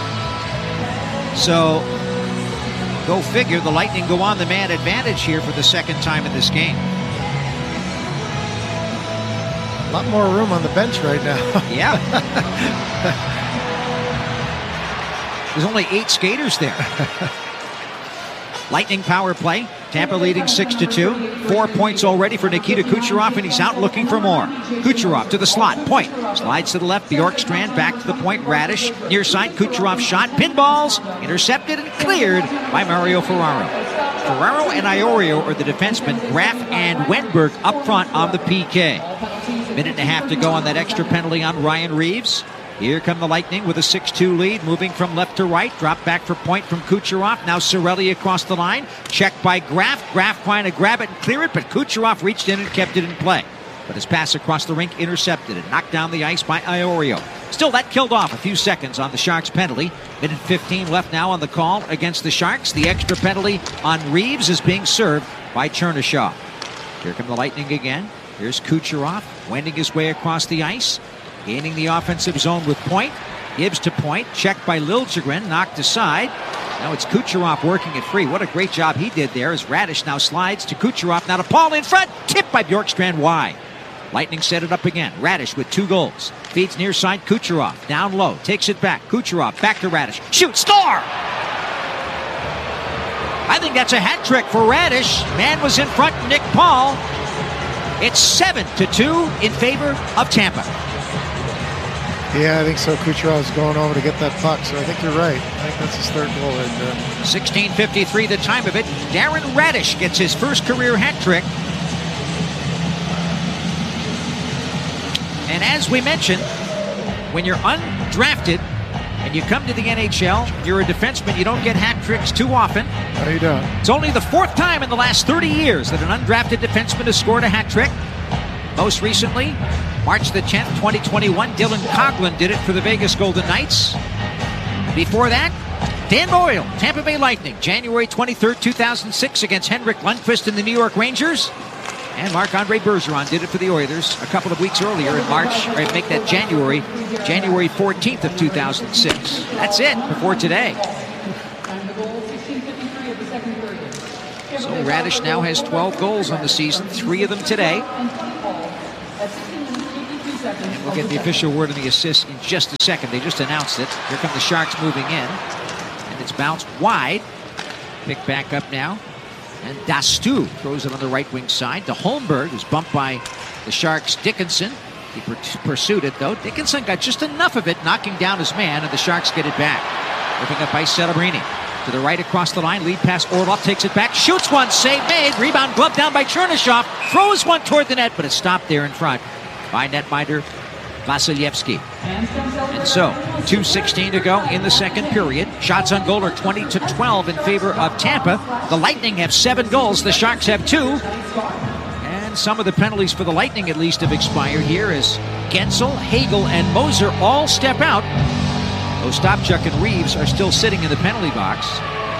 So, go figure, the Lightning go on the man advantage here for the second time in this game. A lot more room on the bench right now. Yeah. There's only eight skaters there. Lightning power play. Tampa leading six to two. Four points already for Nikita Kucherov, and he's out looking for more. Kucherov to the slot. Point. Slides to the left. Bjorkstrand back to the point. Radish near side. Kucherov shot. Pinballs. Intercepted and cleared by Mario Ferraro. Ferraro and Iorio are the defensemen. Graf and Wenberg up front on the P K. Minute and a half to go on that extra penalty on Ryan Reeves. Here come the Lightning with a six two lead, moving from left to right. Drop back for point from Kucherov. Now Cirelli across the line. Checked by Graf. Graf trying to grab it and clear it, but Kucherov reached in and kept it in play. But his pass across the rink intercepted and knocked down the ice by Iorio. Still, that killed off a few seconds on the Sharks penalty. Minute fifteen left now on the call against the Sharks. The extra penalty on Reeves is being served by Chernyshov. Here come the Lightning again. Here's Kucherov wending his way across the ice. Gaining the offensive zone with Point. Gibbs to Point. Checked by Liljegren. Knocked aside. Now it's Kucherov working it free. What a great job he did there as Radish now slides to Kucherov. Now to Paul in front. Tipped by Bjorkstrand wide. Lightning set it up again. Radish with two goals. Feeds near side Kucherov. Down low. Takes it back. Kucherov back to Radish. Shoot. Score! I think that's a hat trick for Radish. Man was in front. Nick Paul. It's seven to two in favor of Tampa. Yeah, I think so. Kucherov's going over to get that puck, so I think you're right. I think that's his third goal right there. sixteen fifty-three the time of it. Darren Radish gets his first career hat trick. And as we mentioned, when you're undrafted and you come to the N H L, you're a defenseman, you don't get hat tricks too often. How you doing? It's only the fourth time in the last thirty years that an undrafted defenseman has scored a hat trick. Most recently, March the tenth, twenty twenty-one, Dylan Coghlan did it for the Vegas Golden Knights. Before that, Dan Boyle, Tampa Bay Lightning, January twenty-third, two thousand six against Henrik Lundqvist and the New York Rangers. And Marc-Andre Bergeron did it for the Oilers a couple of weeks earlier in March, or make that January, January fourteenth of two thousand six. That's it before today. Radish now has twelve goals on the season, three of them today. And we'll get the official word on the assist in just a second. They just announced it. Here come the Sharks moving in. And it's bounced wide. Picked back up now. And Dastu throws it on the right wing side to Holmberg, who's bumped by the Sharks' Dickinson. He pursued it, though. Dickinson got just enough of it, knocking down his man, and the Sharks get it back. Ripping up by Celebrini. To the right across the line, lead pass, Orlov takes it back, shoots one, save made, rebound gloved down by Chernyshov, throws one toward the net, but it's stopped there in front by netminder Vasilevsky. And so, two sixteen to go in the second period. Shots on goal are twenty to twelve in favor of Tampa. The Lightning have seven goals, the Sharks have two. And some of the penalties for the Lightning at least have expired here as Gensel, Hagel, and Moser all step out. Ostapchuk and Reeves are still sitting in the penalty box.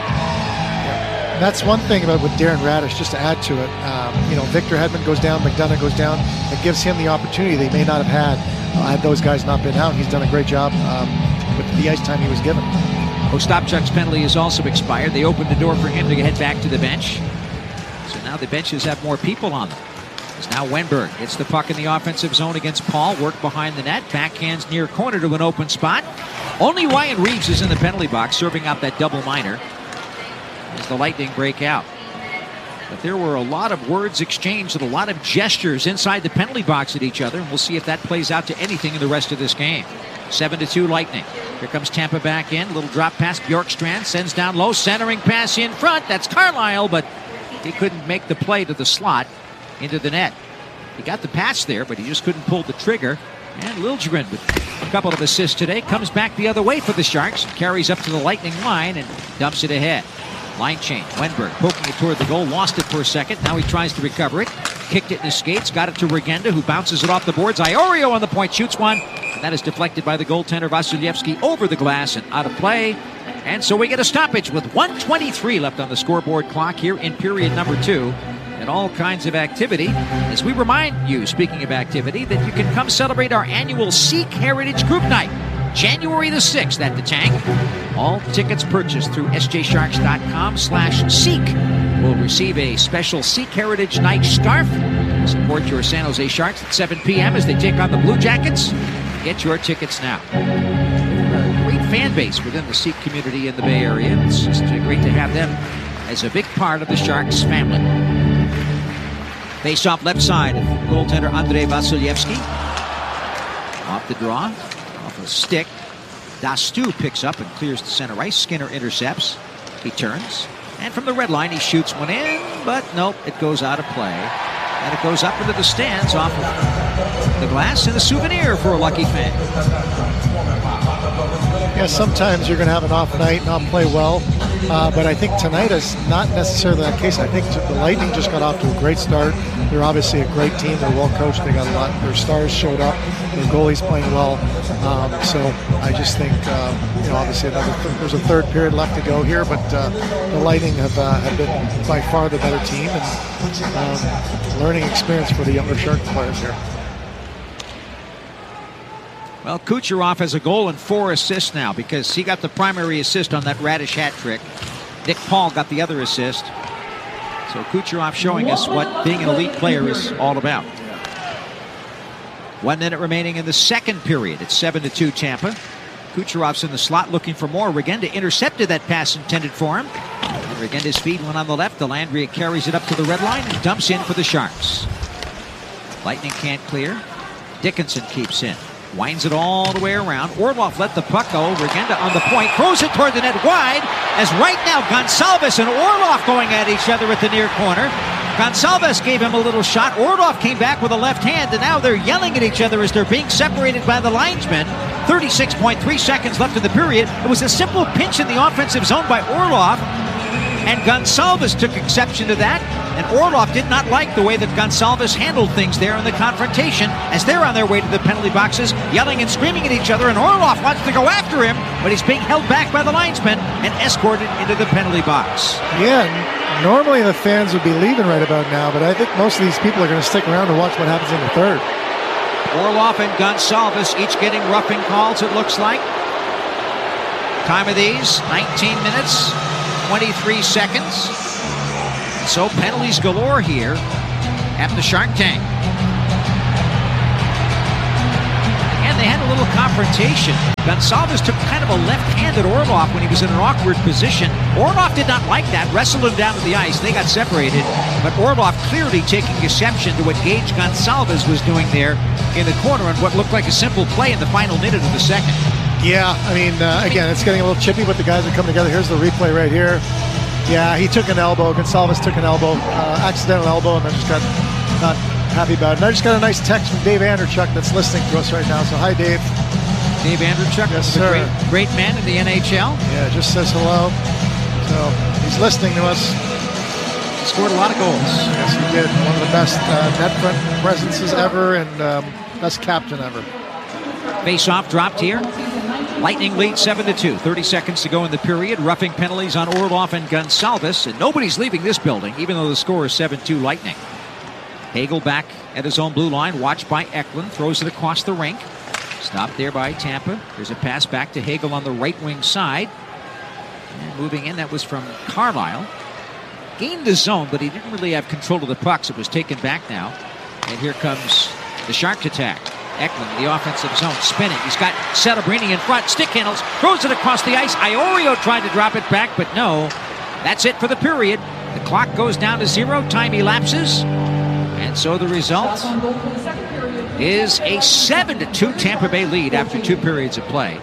And that's one thing about with Darren Radish, just to add to it. Um, you know, Victor Hedman goes down, McDonough goes down. It gives him the opportunity they may not have had uh, had those guys not been out. He's done a great job um, with the ice time he was given. Ostapchuk's penalty has also expired. They opened the door for him to head back to the bench. So now the benches have more people on them. It's now Wenberg gets the puck in the offensive zone against Paul. Work behind the net. Backhands near corner to an open spot. Only Ryan Reeves is in the penalty box, serving out that double minor as the Lightning break out. But there were a lot of words exchanged and a lot of gestures inside the penalty box at each other, and we'll see if that plays out to anything in the rest of this game. seven to two Lightning. Here comes Tampa back in. Little drop pass. Bjorkstrand sends down low. Centering pass in front. That's Carlisle, but he couldn't make the play to the slot into the net. He got the pass there, but he just couldn't pull the trigger. And Liljegren with a couple of assists today comes back the other way for the Sharks, carries up to the Lightning line and dumps it ahead. Line change. Wenberg poking it toward the goal, lost it for a second. Now he tries to recover it. Kicked it in his skates, got it to Regenda, who bounces it off the boards. Iorio on the point, shoots one. And that is deflected by the goaltender Vasilevsky over the glass and out of play. And so we get a stoppage with one twenty-three left on the scoreboard clock here in period number two. And all kinds of activity, as we remind you, speaking of activity, that you can come celebrate our annual Sikh Heritage Group Night, January the sixth at the Tank. All tickets purchased through s j sharks dot com slash Sikh will receive a special Sikh Heritage Night scarf. Support your San Jose Sharks at seven p.m. as they take on the Blue Jackets. Get your tickets now. A great fan base within the Sikh community in the Bay Area. It's just great to have them as a big part of the Sharks family. Face off left side of goaltender Andrei Vasilevsky. Off the draw, off a stick. Dastu picks up and clears the center ice. Skinner intercepts. He turns. And from the red line, he shoots one in, but nope, it goes out of play. And it goes up into the stands off of the glass and a souvenir for a lucky fan. Yeah, sometimes you're going to have an off night, not play well. Uh, but I think tonight is not necessarily that case. I think the Lightning just got off to a great start. They're obviously a great team. They're well coached. They got a lot. Their stars showed up. Their goalie's playing well. Um, so I just think, uh, you know, obviously another th- there's a third period left to go here. But uh, the Lightning have, uh, have been by far the better team, and um, learning experience for the younger Shark players here. Well, Kucherov has a goal and four assists now because he got the primary assist on that Radish hat trick. Nick Paul got the other assist. So Kucherov showing us what being an elite player is all about. One minute remaining in the second period. It's seven to two Tampa. Kucherov's in the slot looking for more. Regenda intercepted that pass intended for him. And Regenda's feed went on the left. Dellandrea carries it up to the red line and dumps in for the Sharks. Lightning can't clear. Dickinson keeps in. Winds it all the way around. Orlov let the puck go. Regenda on the point. Throws it toward the net wide. As right now, Gonsalves and Orlov going at each other at the near corner. Gonsalves gave him a little shot. Orlov came back with a left hand, and now they're yelling at each other as they're being separated by the linesmen. thirty-six point three seconds left in the period. It was a simple pinch in the offensive zone by Orlov, and Gonsalves took exception to that. And Orlov did not like the way that Gonsalves handled things there in the confrontation as they're on their way to the penalty boxes, yelling and screaming at each other, and Orlov wants to go after him, but he's being held back by the linesmen and escorted into the penalty box. Yeah, normally the fans would be leaving right about now, but I think most of these people are going to stick around and watch what happens in the third. Orlov and Gonsalves each getting roughing calls, it looks like. Time of these, nineteen minutes, twenty-three seconds. So penalties galore here at the Shark Tank. And they had a little confrontation. Gonsalves took kind of a left-handed Orlov when he was in an awkward position. Orlov did not like that, wrestled him down to the ice. They got separated, but Orlov clearly taking exception to what Gage Gonsalves was doing there in the corner on what looked like a simple play in the final minute of the second. Yeah, I mean, uh, again, it's getting a little chippy, but the guys are coming together. Here's the replay right here. Yeah, he took an elbow. Gonsalves took an elbow, uh, accidental elbow, and then just got not happy about it. And I just got a nice text from Dave Andrechuk that's listening to us right now. So hi, Dave. Dave Andrechuk, yes, a sir. Great, great man in the N H L. Yeah, just says hello. So he's listening to us. Scored a lot of goals. Yes, he did. One of the best uh, net front presences ever, and um, best captain ever. Face-off dropped here. Lightning lead seven to two. thirty seconds to go in the period. Roughing penalties on Orlov and Gonsalves, and nobody's leaving this building, even though the score is seven two Lightning. Hagel back at his own blue line, watched by Eklund, throws it across the rink. Stopped there by Tampa. There's a pass back to Hagel on the right wing side. And moving in, that was from Carlisle. Gained the zone, but he didn't really have control of the pucks. It was taken back now. And here comes the Sharks attack. Eklund, the offensive zone, spinning. He's got Celebrini in front. Stick handles, throws it across the ice. Iorio tried to drop it back, but no. That's it for the period. The clock goes down to zero. Time elapses. And so the result is a seven to two Tampa Bay lead after two periods of play.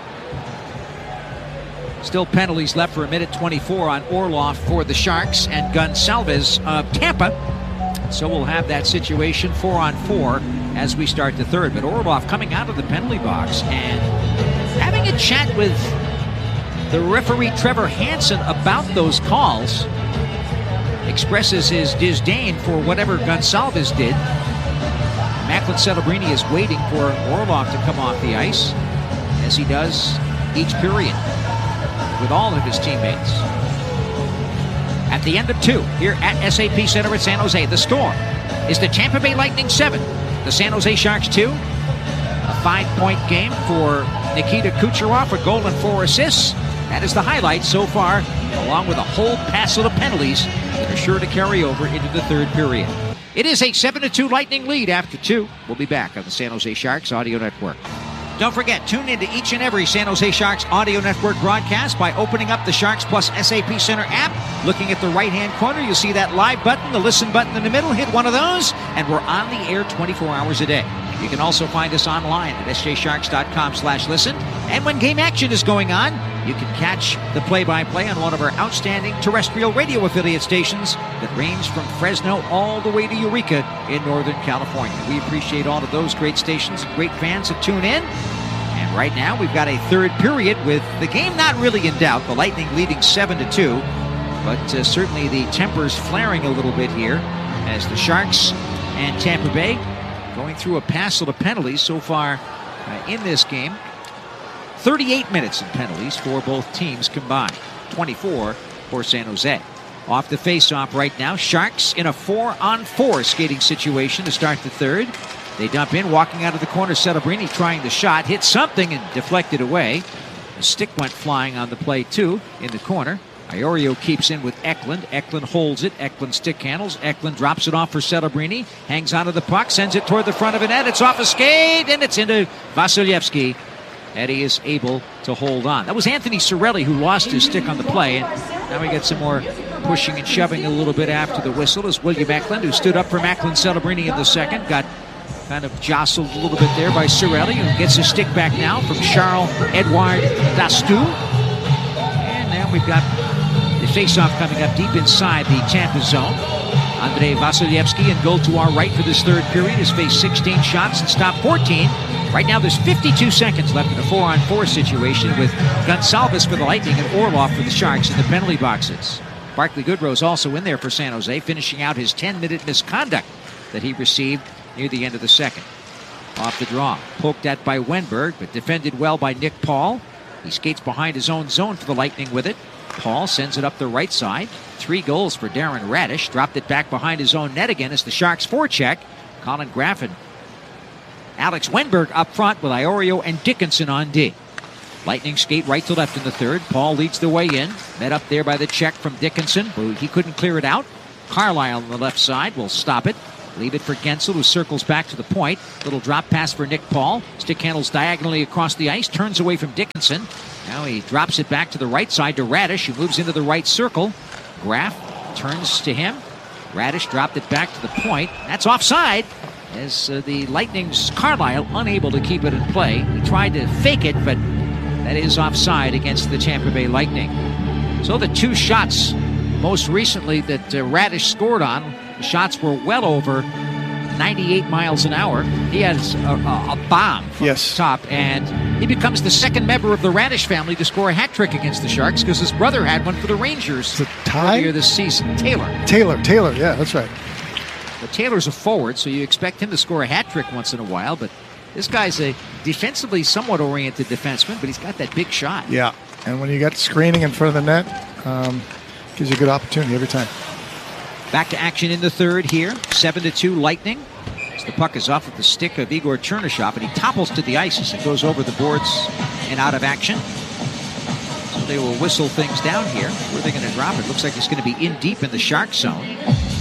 Still penalties left for a minute twenty-four on Orlov for the Sharks and Gonsalves of Tampa. So we'll have that situation four on four as we start the third. But Orlov coming out of the penalty box and having a chat with the referee Trevor Hansen about those calls. Expresses his disdain for whatever Gonsalves did. Macklin Celebrini is waiting for Orlov to come off the ice, as he does each period with all of his teammates. At the end of two, here at S A P Center at San Jose, the score is the Tampa Bay Lightning seven, the San Jose Sharks two. A five-point game for Nikita Kucherov, a goal and four assists. That is the highlight so far, along with a whole passel of penalties that are sure to carry over into the third period. It is a seven to two Lightning lead after two. We'll be back on the San Jose Sharks Audio Network. Don't forget, tune into each and every San Jose Sharks Audio Network broadcast by opening up the Sharks Plus S A P Center app. Looking at the right-hand corner, you'll see that live button, the listen button in the middle. Hit one of those, and we're on the air twenty-four hours a day. You can also find us online at s j sharks dot com slash listen. And when game action is going on, you can catch the play-by-play on one of our outstanding terrestrial radio affiliate stations that range from Fresno all the way to Eureka in Northern California. We appreciate all of those great stations and great fans that tune in. And right now, we've got a third period with the game not really in doubt. The Lightning leading seven to two. But uh, certainly the tempers flaring a little bit here as the Sharks and Tampa Bay going through a passel of penalties so far uh, in this game. thirty-eight minutes in penalties for both teams combined. twenty-four for San Jose. Off the face-off right now. Sharks in a four-on-four skating situation to start the third. They dump in, walking out of the corner. Celebrini trying the shot. Hit something and deflected away. A stick went flying on the play, too, in the corner. Iorio keeps in with Eklund. Eklund holds it. Eklund stick handles. Eklund drops it off for Celebrini. Hangs onto the puck. Sends it toward the front of the net. It's off a skate, and it's into Vasilevsky. Eddie is able to hold on. That was Anthony Cirelli who lost his stick on the play. And now we get some more pushing and shoving a little bit after the whistle as William Eklund, who stood up for Macklin Celebrini in the second, got kind of jostled a little bit there by Cirelli, who gets his stick back now from Charles-Edouard Dastou. And now we've got the face-off coming up deep inside the Tampa zone. Andrei Vasilevsky in goal to our right for this third period has faced sixteen shots and stopped fourteen. Right now there's fifty-two seconds left in a four-on-four situation with Gonsalves for the Lightning and Orlov for the Sharks in the penalty boxes. Barclay Goodrow's also in there for San Jose, finishing out his ten-minute misconduct that he received near the end of the second. Off the draw, poked at by Wenberg, but defended well by Nick Paul. He skates behind his own zone for the Lightning with it. Paul sends it up the right side. Three goals for Darren Radish. Dropped it back behind his own net again as the Sharks forecheck. Colin Graffin. Alex Wenberg up front with Iorio and Dickinson on D. Lightning skate right to left in the third. Paul leads the way in. Met up there by the check from Dickinson, who he couldn't clear it out. Carlisle on the left side will stop it. Leave it for Gensel, who circles back to the point. Little drop pass for Nick Paul. Stick handles diagonally across the ice. Turns away from Dickinson. Now he drops it back to the right side to Radish, who moves into the right circle. Graff turns to him. Radish dropped it back to the point. That's offside, as uh, the Lightning's Carlisle unable to keep it in play. He tried to fake it, but that is offside against the Tampa Bay Lightning. So the two shots most recently that uh, Radish scored on, the shots were well over ninety-eight miles an hour. He has a, a, a bomb from yes. the top, and he becomes the second member of the Radish family to score a hat trick against the Sharks, because his brother had one for the Rangers earlier this season. Taylor. Taylor, Taylor, yeah, that's right. But Taylor's a forward, so you expect him to score a hat trick once in a while, but this guy's a defensively somewhat oriented defenseman, but he's got that big shot. Yeah, and when you got screening in front of the net, um, gives you a good opportunity every time. Back to action in the third here. seven to two Lightning. As the puck is off of the stick of Igor Chernyshov, and he topples to the ice as it goes over the boards and out of action. So they will whistle things down here. Where are they going to drop it? Looks like it's going to be in deep in the Shark zone.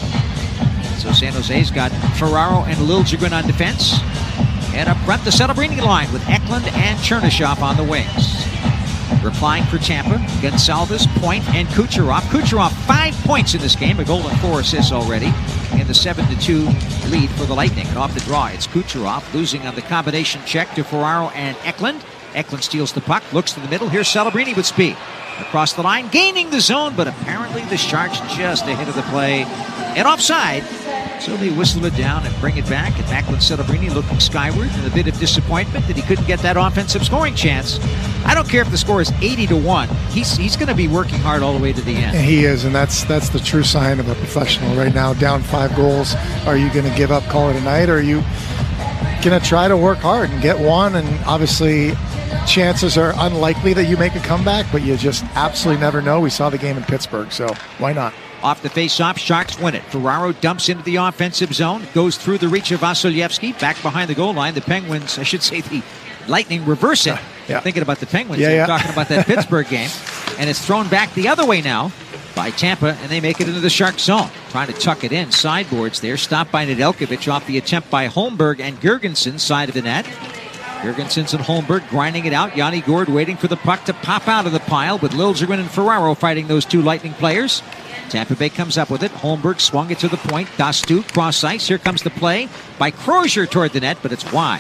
So San Jose's got Ferraro and Liljegren on defense. And up front, the Celebrini line with Eklund and Chernyshov on the wings. Replying for Tampa, Gonsalves, Point, and Kucherov. Kucherov, five points in this game, a goal and four assists already in the seven to two lead for the Lightning. And off the draw, it's Kucherov losing on the combination check to Ferraro and Eklund. Eklund steals the puck, looks to the middle. Here's Celebrini with speed. Across the line, gaining the zone, but apparently the Sharks just ahead of the play and offside. So they whistle it down and bring it back. And Macklin Celebrini looking skyward in a bit of disappointment that he couldn't get that offensive scoring chance. I don't care if the score is eighty to one. He's he's going to be working hard all the way to the end. He is, and that's that's the true sign of a professional right now. Down five goals. Are you going to give up, call it a night, or are you going to try to work hard and get one? And obviously, chances are unlikely that you make a comeback, but you just absolutely never know. We saw the game in Pittsburgh, so why not? Off the face-off, Sharks win it. Ferraro dumps into the offensive zone, goes through the reach of Vasilevsky, back behind the goal line. The Penguins, I should say the Lightning, reverse it. Yeah. Thinking about the Penguins, yeah, yeah. talking about that Pittsburgh game. And it's thrown back the other way now by Tampa, and they make it into the Shark zone. Trying to tuck it in, sideboards there. Stopped by Nedeljkovic off the attempt by Holmberg and Girgensson, side of the net. Girgensson and Holmberg grinding it out. Yanni Gourde waiting for the puck to pop out of the pile, with Liljegren and Ferraro fighting those two Lightning players. Tampa Bay comes up with it. Holmberg swung it to the point. Dastu cross ice. Here comes the play by Crozier toward the net, but it's wide.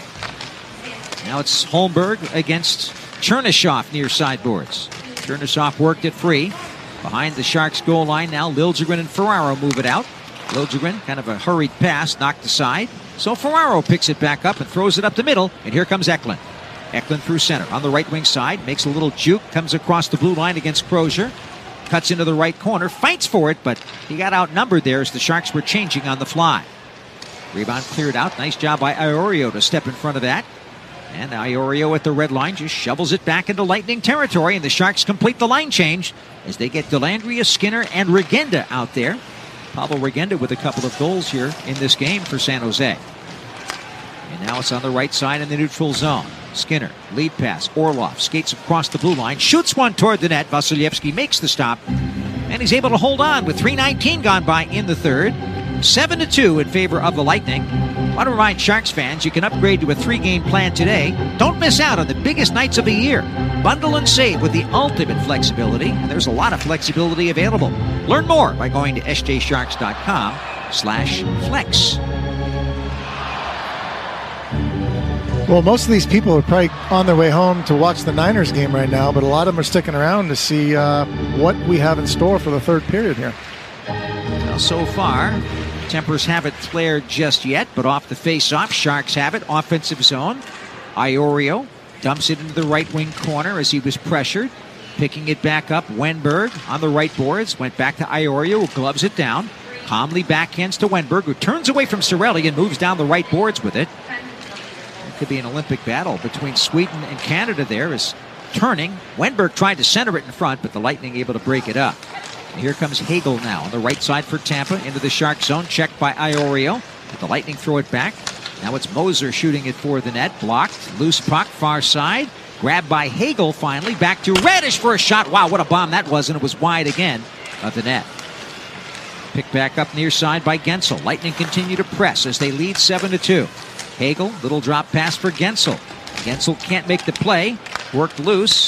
Now it's Holmberg against Chernyshov near sideboards. Chernyshov worked it free. Behind the Sharks goal line now, Liljegren and Ferraro move it out. Liljegren, kind of a hurried pass, knocked aside. So Ferraro picks it back up and throws it up the middle, and here comes Eklund. Eklund through center on the right wing side, makes a little juke, comes across the blue line against Crozier. Cuts into the right corner, fights for it, but he got outnumbered there as the Sharks were changing on the fly. Rebound cleared out. Nice job by Iorio to step in front of that. And Iorio at the red line just shovels it back into Lightning territory, and the Sharks complete the line change as they get Dellandrea, Skinner, and Regenda out there. Pablo Regenda with a couple of goals here in this game for San Jose. And now it's on the right side in the neutral zone. Skinner, lead pass. Orlov skates across the blue line, shoots one toward the net. Vasilevsky makes the stop, and he's able to hold on with three nineteen gone by in the third. seven to two in favor of the Lightning. I want to remind Sharks fans you can upgrade to a three-game plan today. Don't miss out on the biggest nights of the year. Bundle and save with the ultimate flexibility, and there's a lot of flexibility available. Learn more by going to s j sharks dot com slash flex. Well, most of these people are probably on their way home to watch the Niners game right now, but a lot of them are sticking around to see uh, what we have in store for the third period here. Well, so far, tempers haven't flared just yet, but off the face-off, Sharks have it. Offensive zone. Iorio dumps it into the right wing corner as he was pressured. Picking it back up, Wenberg on the right boards. Went back to Iorio, who gloves it down. Calmly backhands to Wenberg, who turns away from Cirelli and moves down the right boards with it. It could be an Olympic battle between Sweden and Canada there as turning. Wenberg tried to center it in front, but the Lightning able to break it up. And here comes Hagel now on the right side for Tampa into the Shark zone. Checked by Iorio. But the Lightning throw it back. Now it's Moser shooting it for the net. Blocked. Loose puck, far side. Grabbed by Hagel finally. Back to Radish for a shot. Wow, what a bomb that was, and it was wide again of the net. Picked back up near side by Gensel. Lightning continue to press as they lead seven to two. Hagel, little drop pass for Gensel. Gensel can't make the play. Worked loose.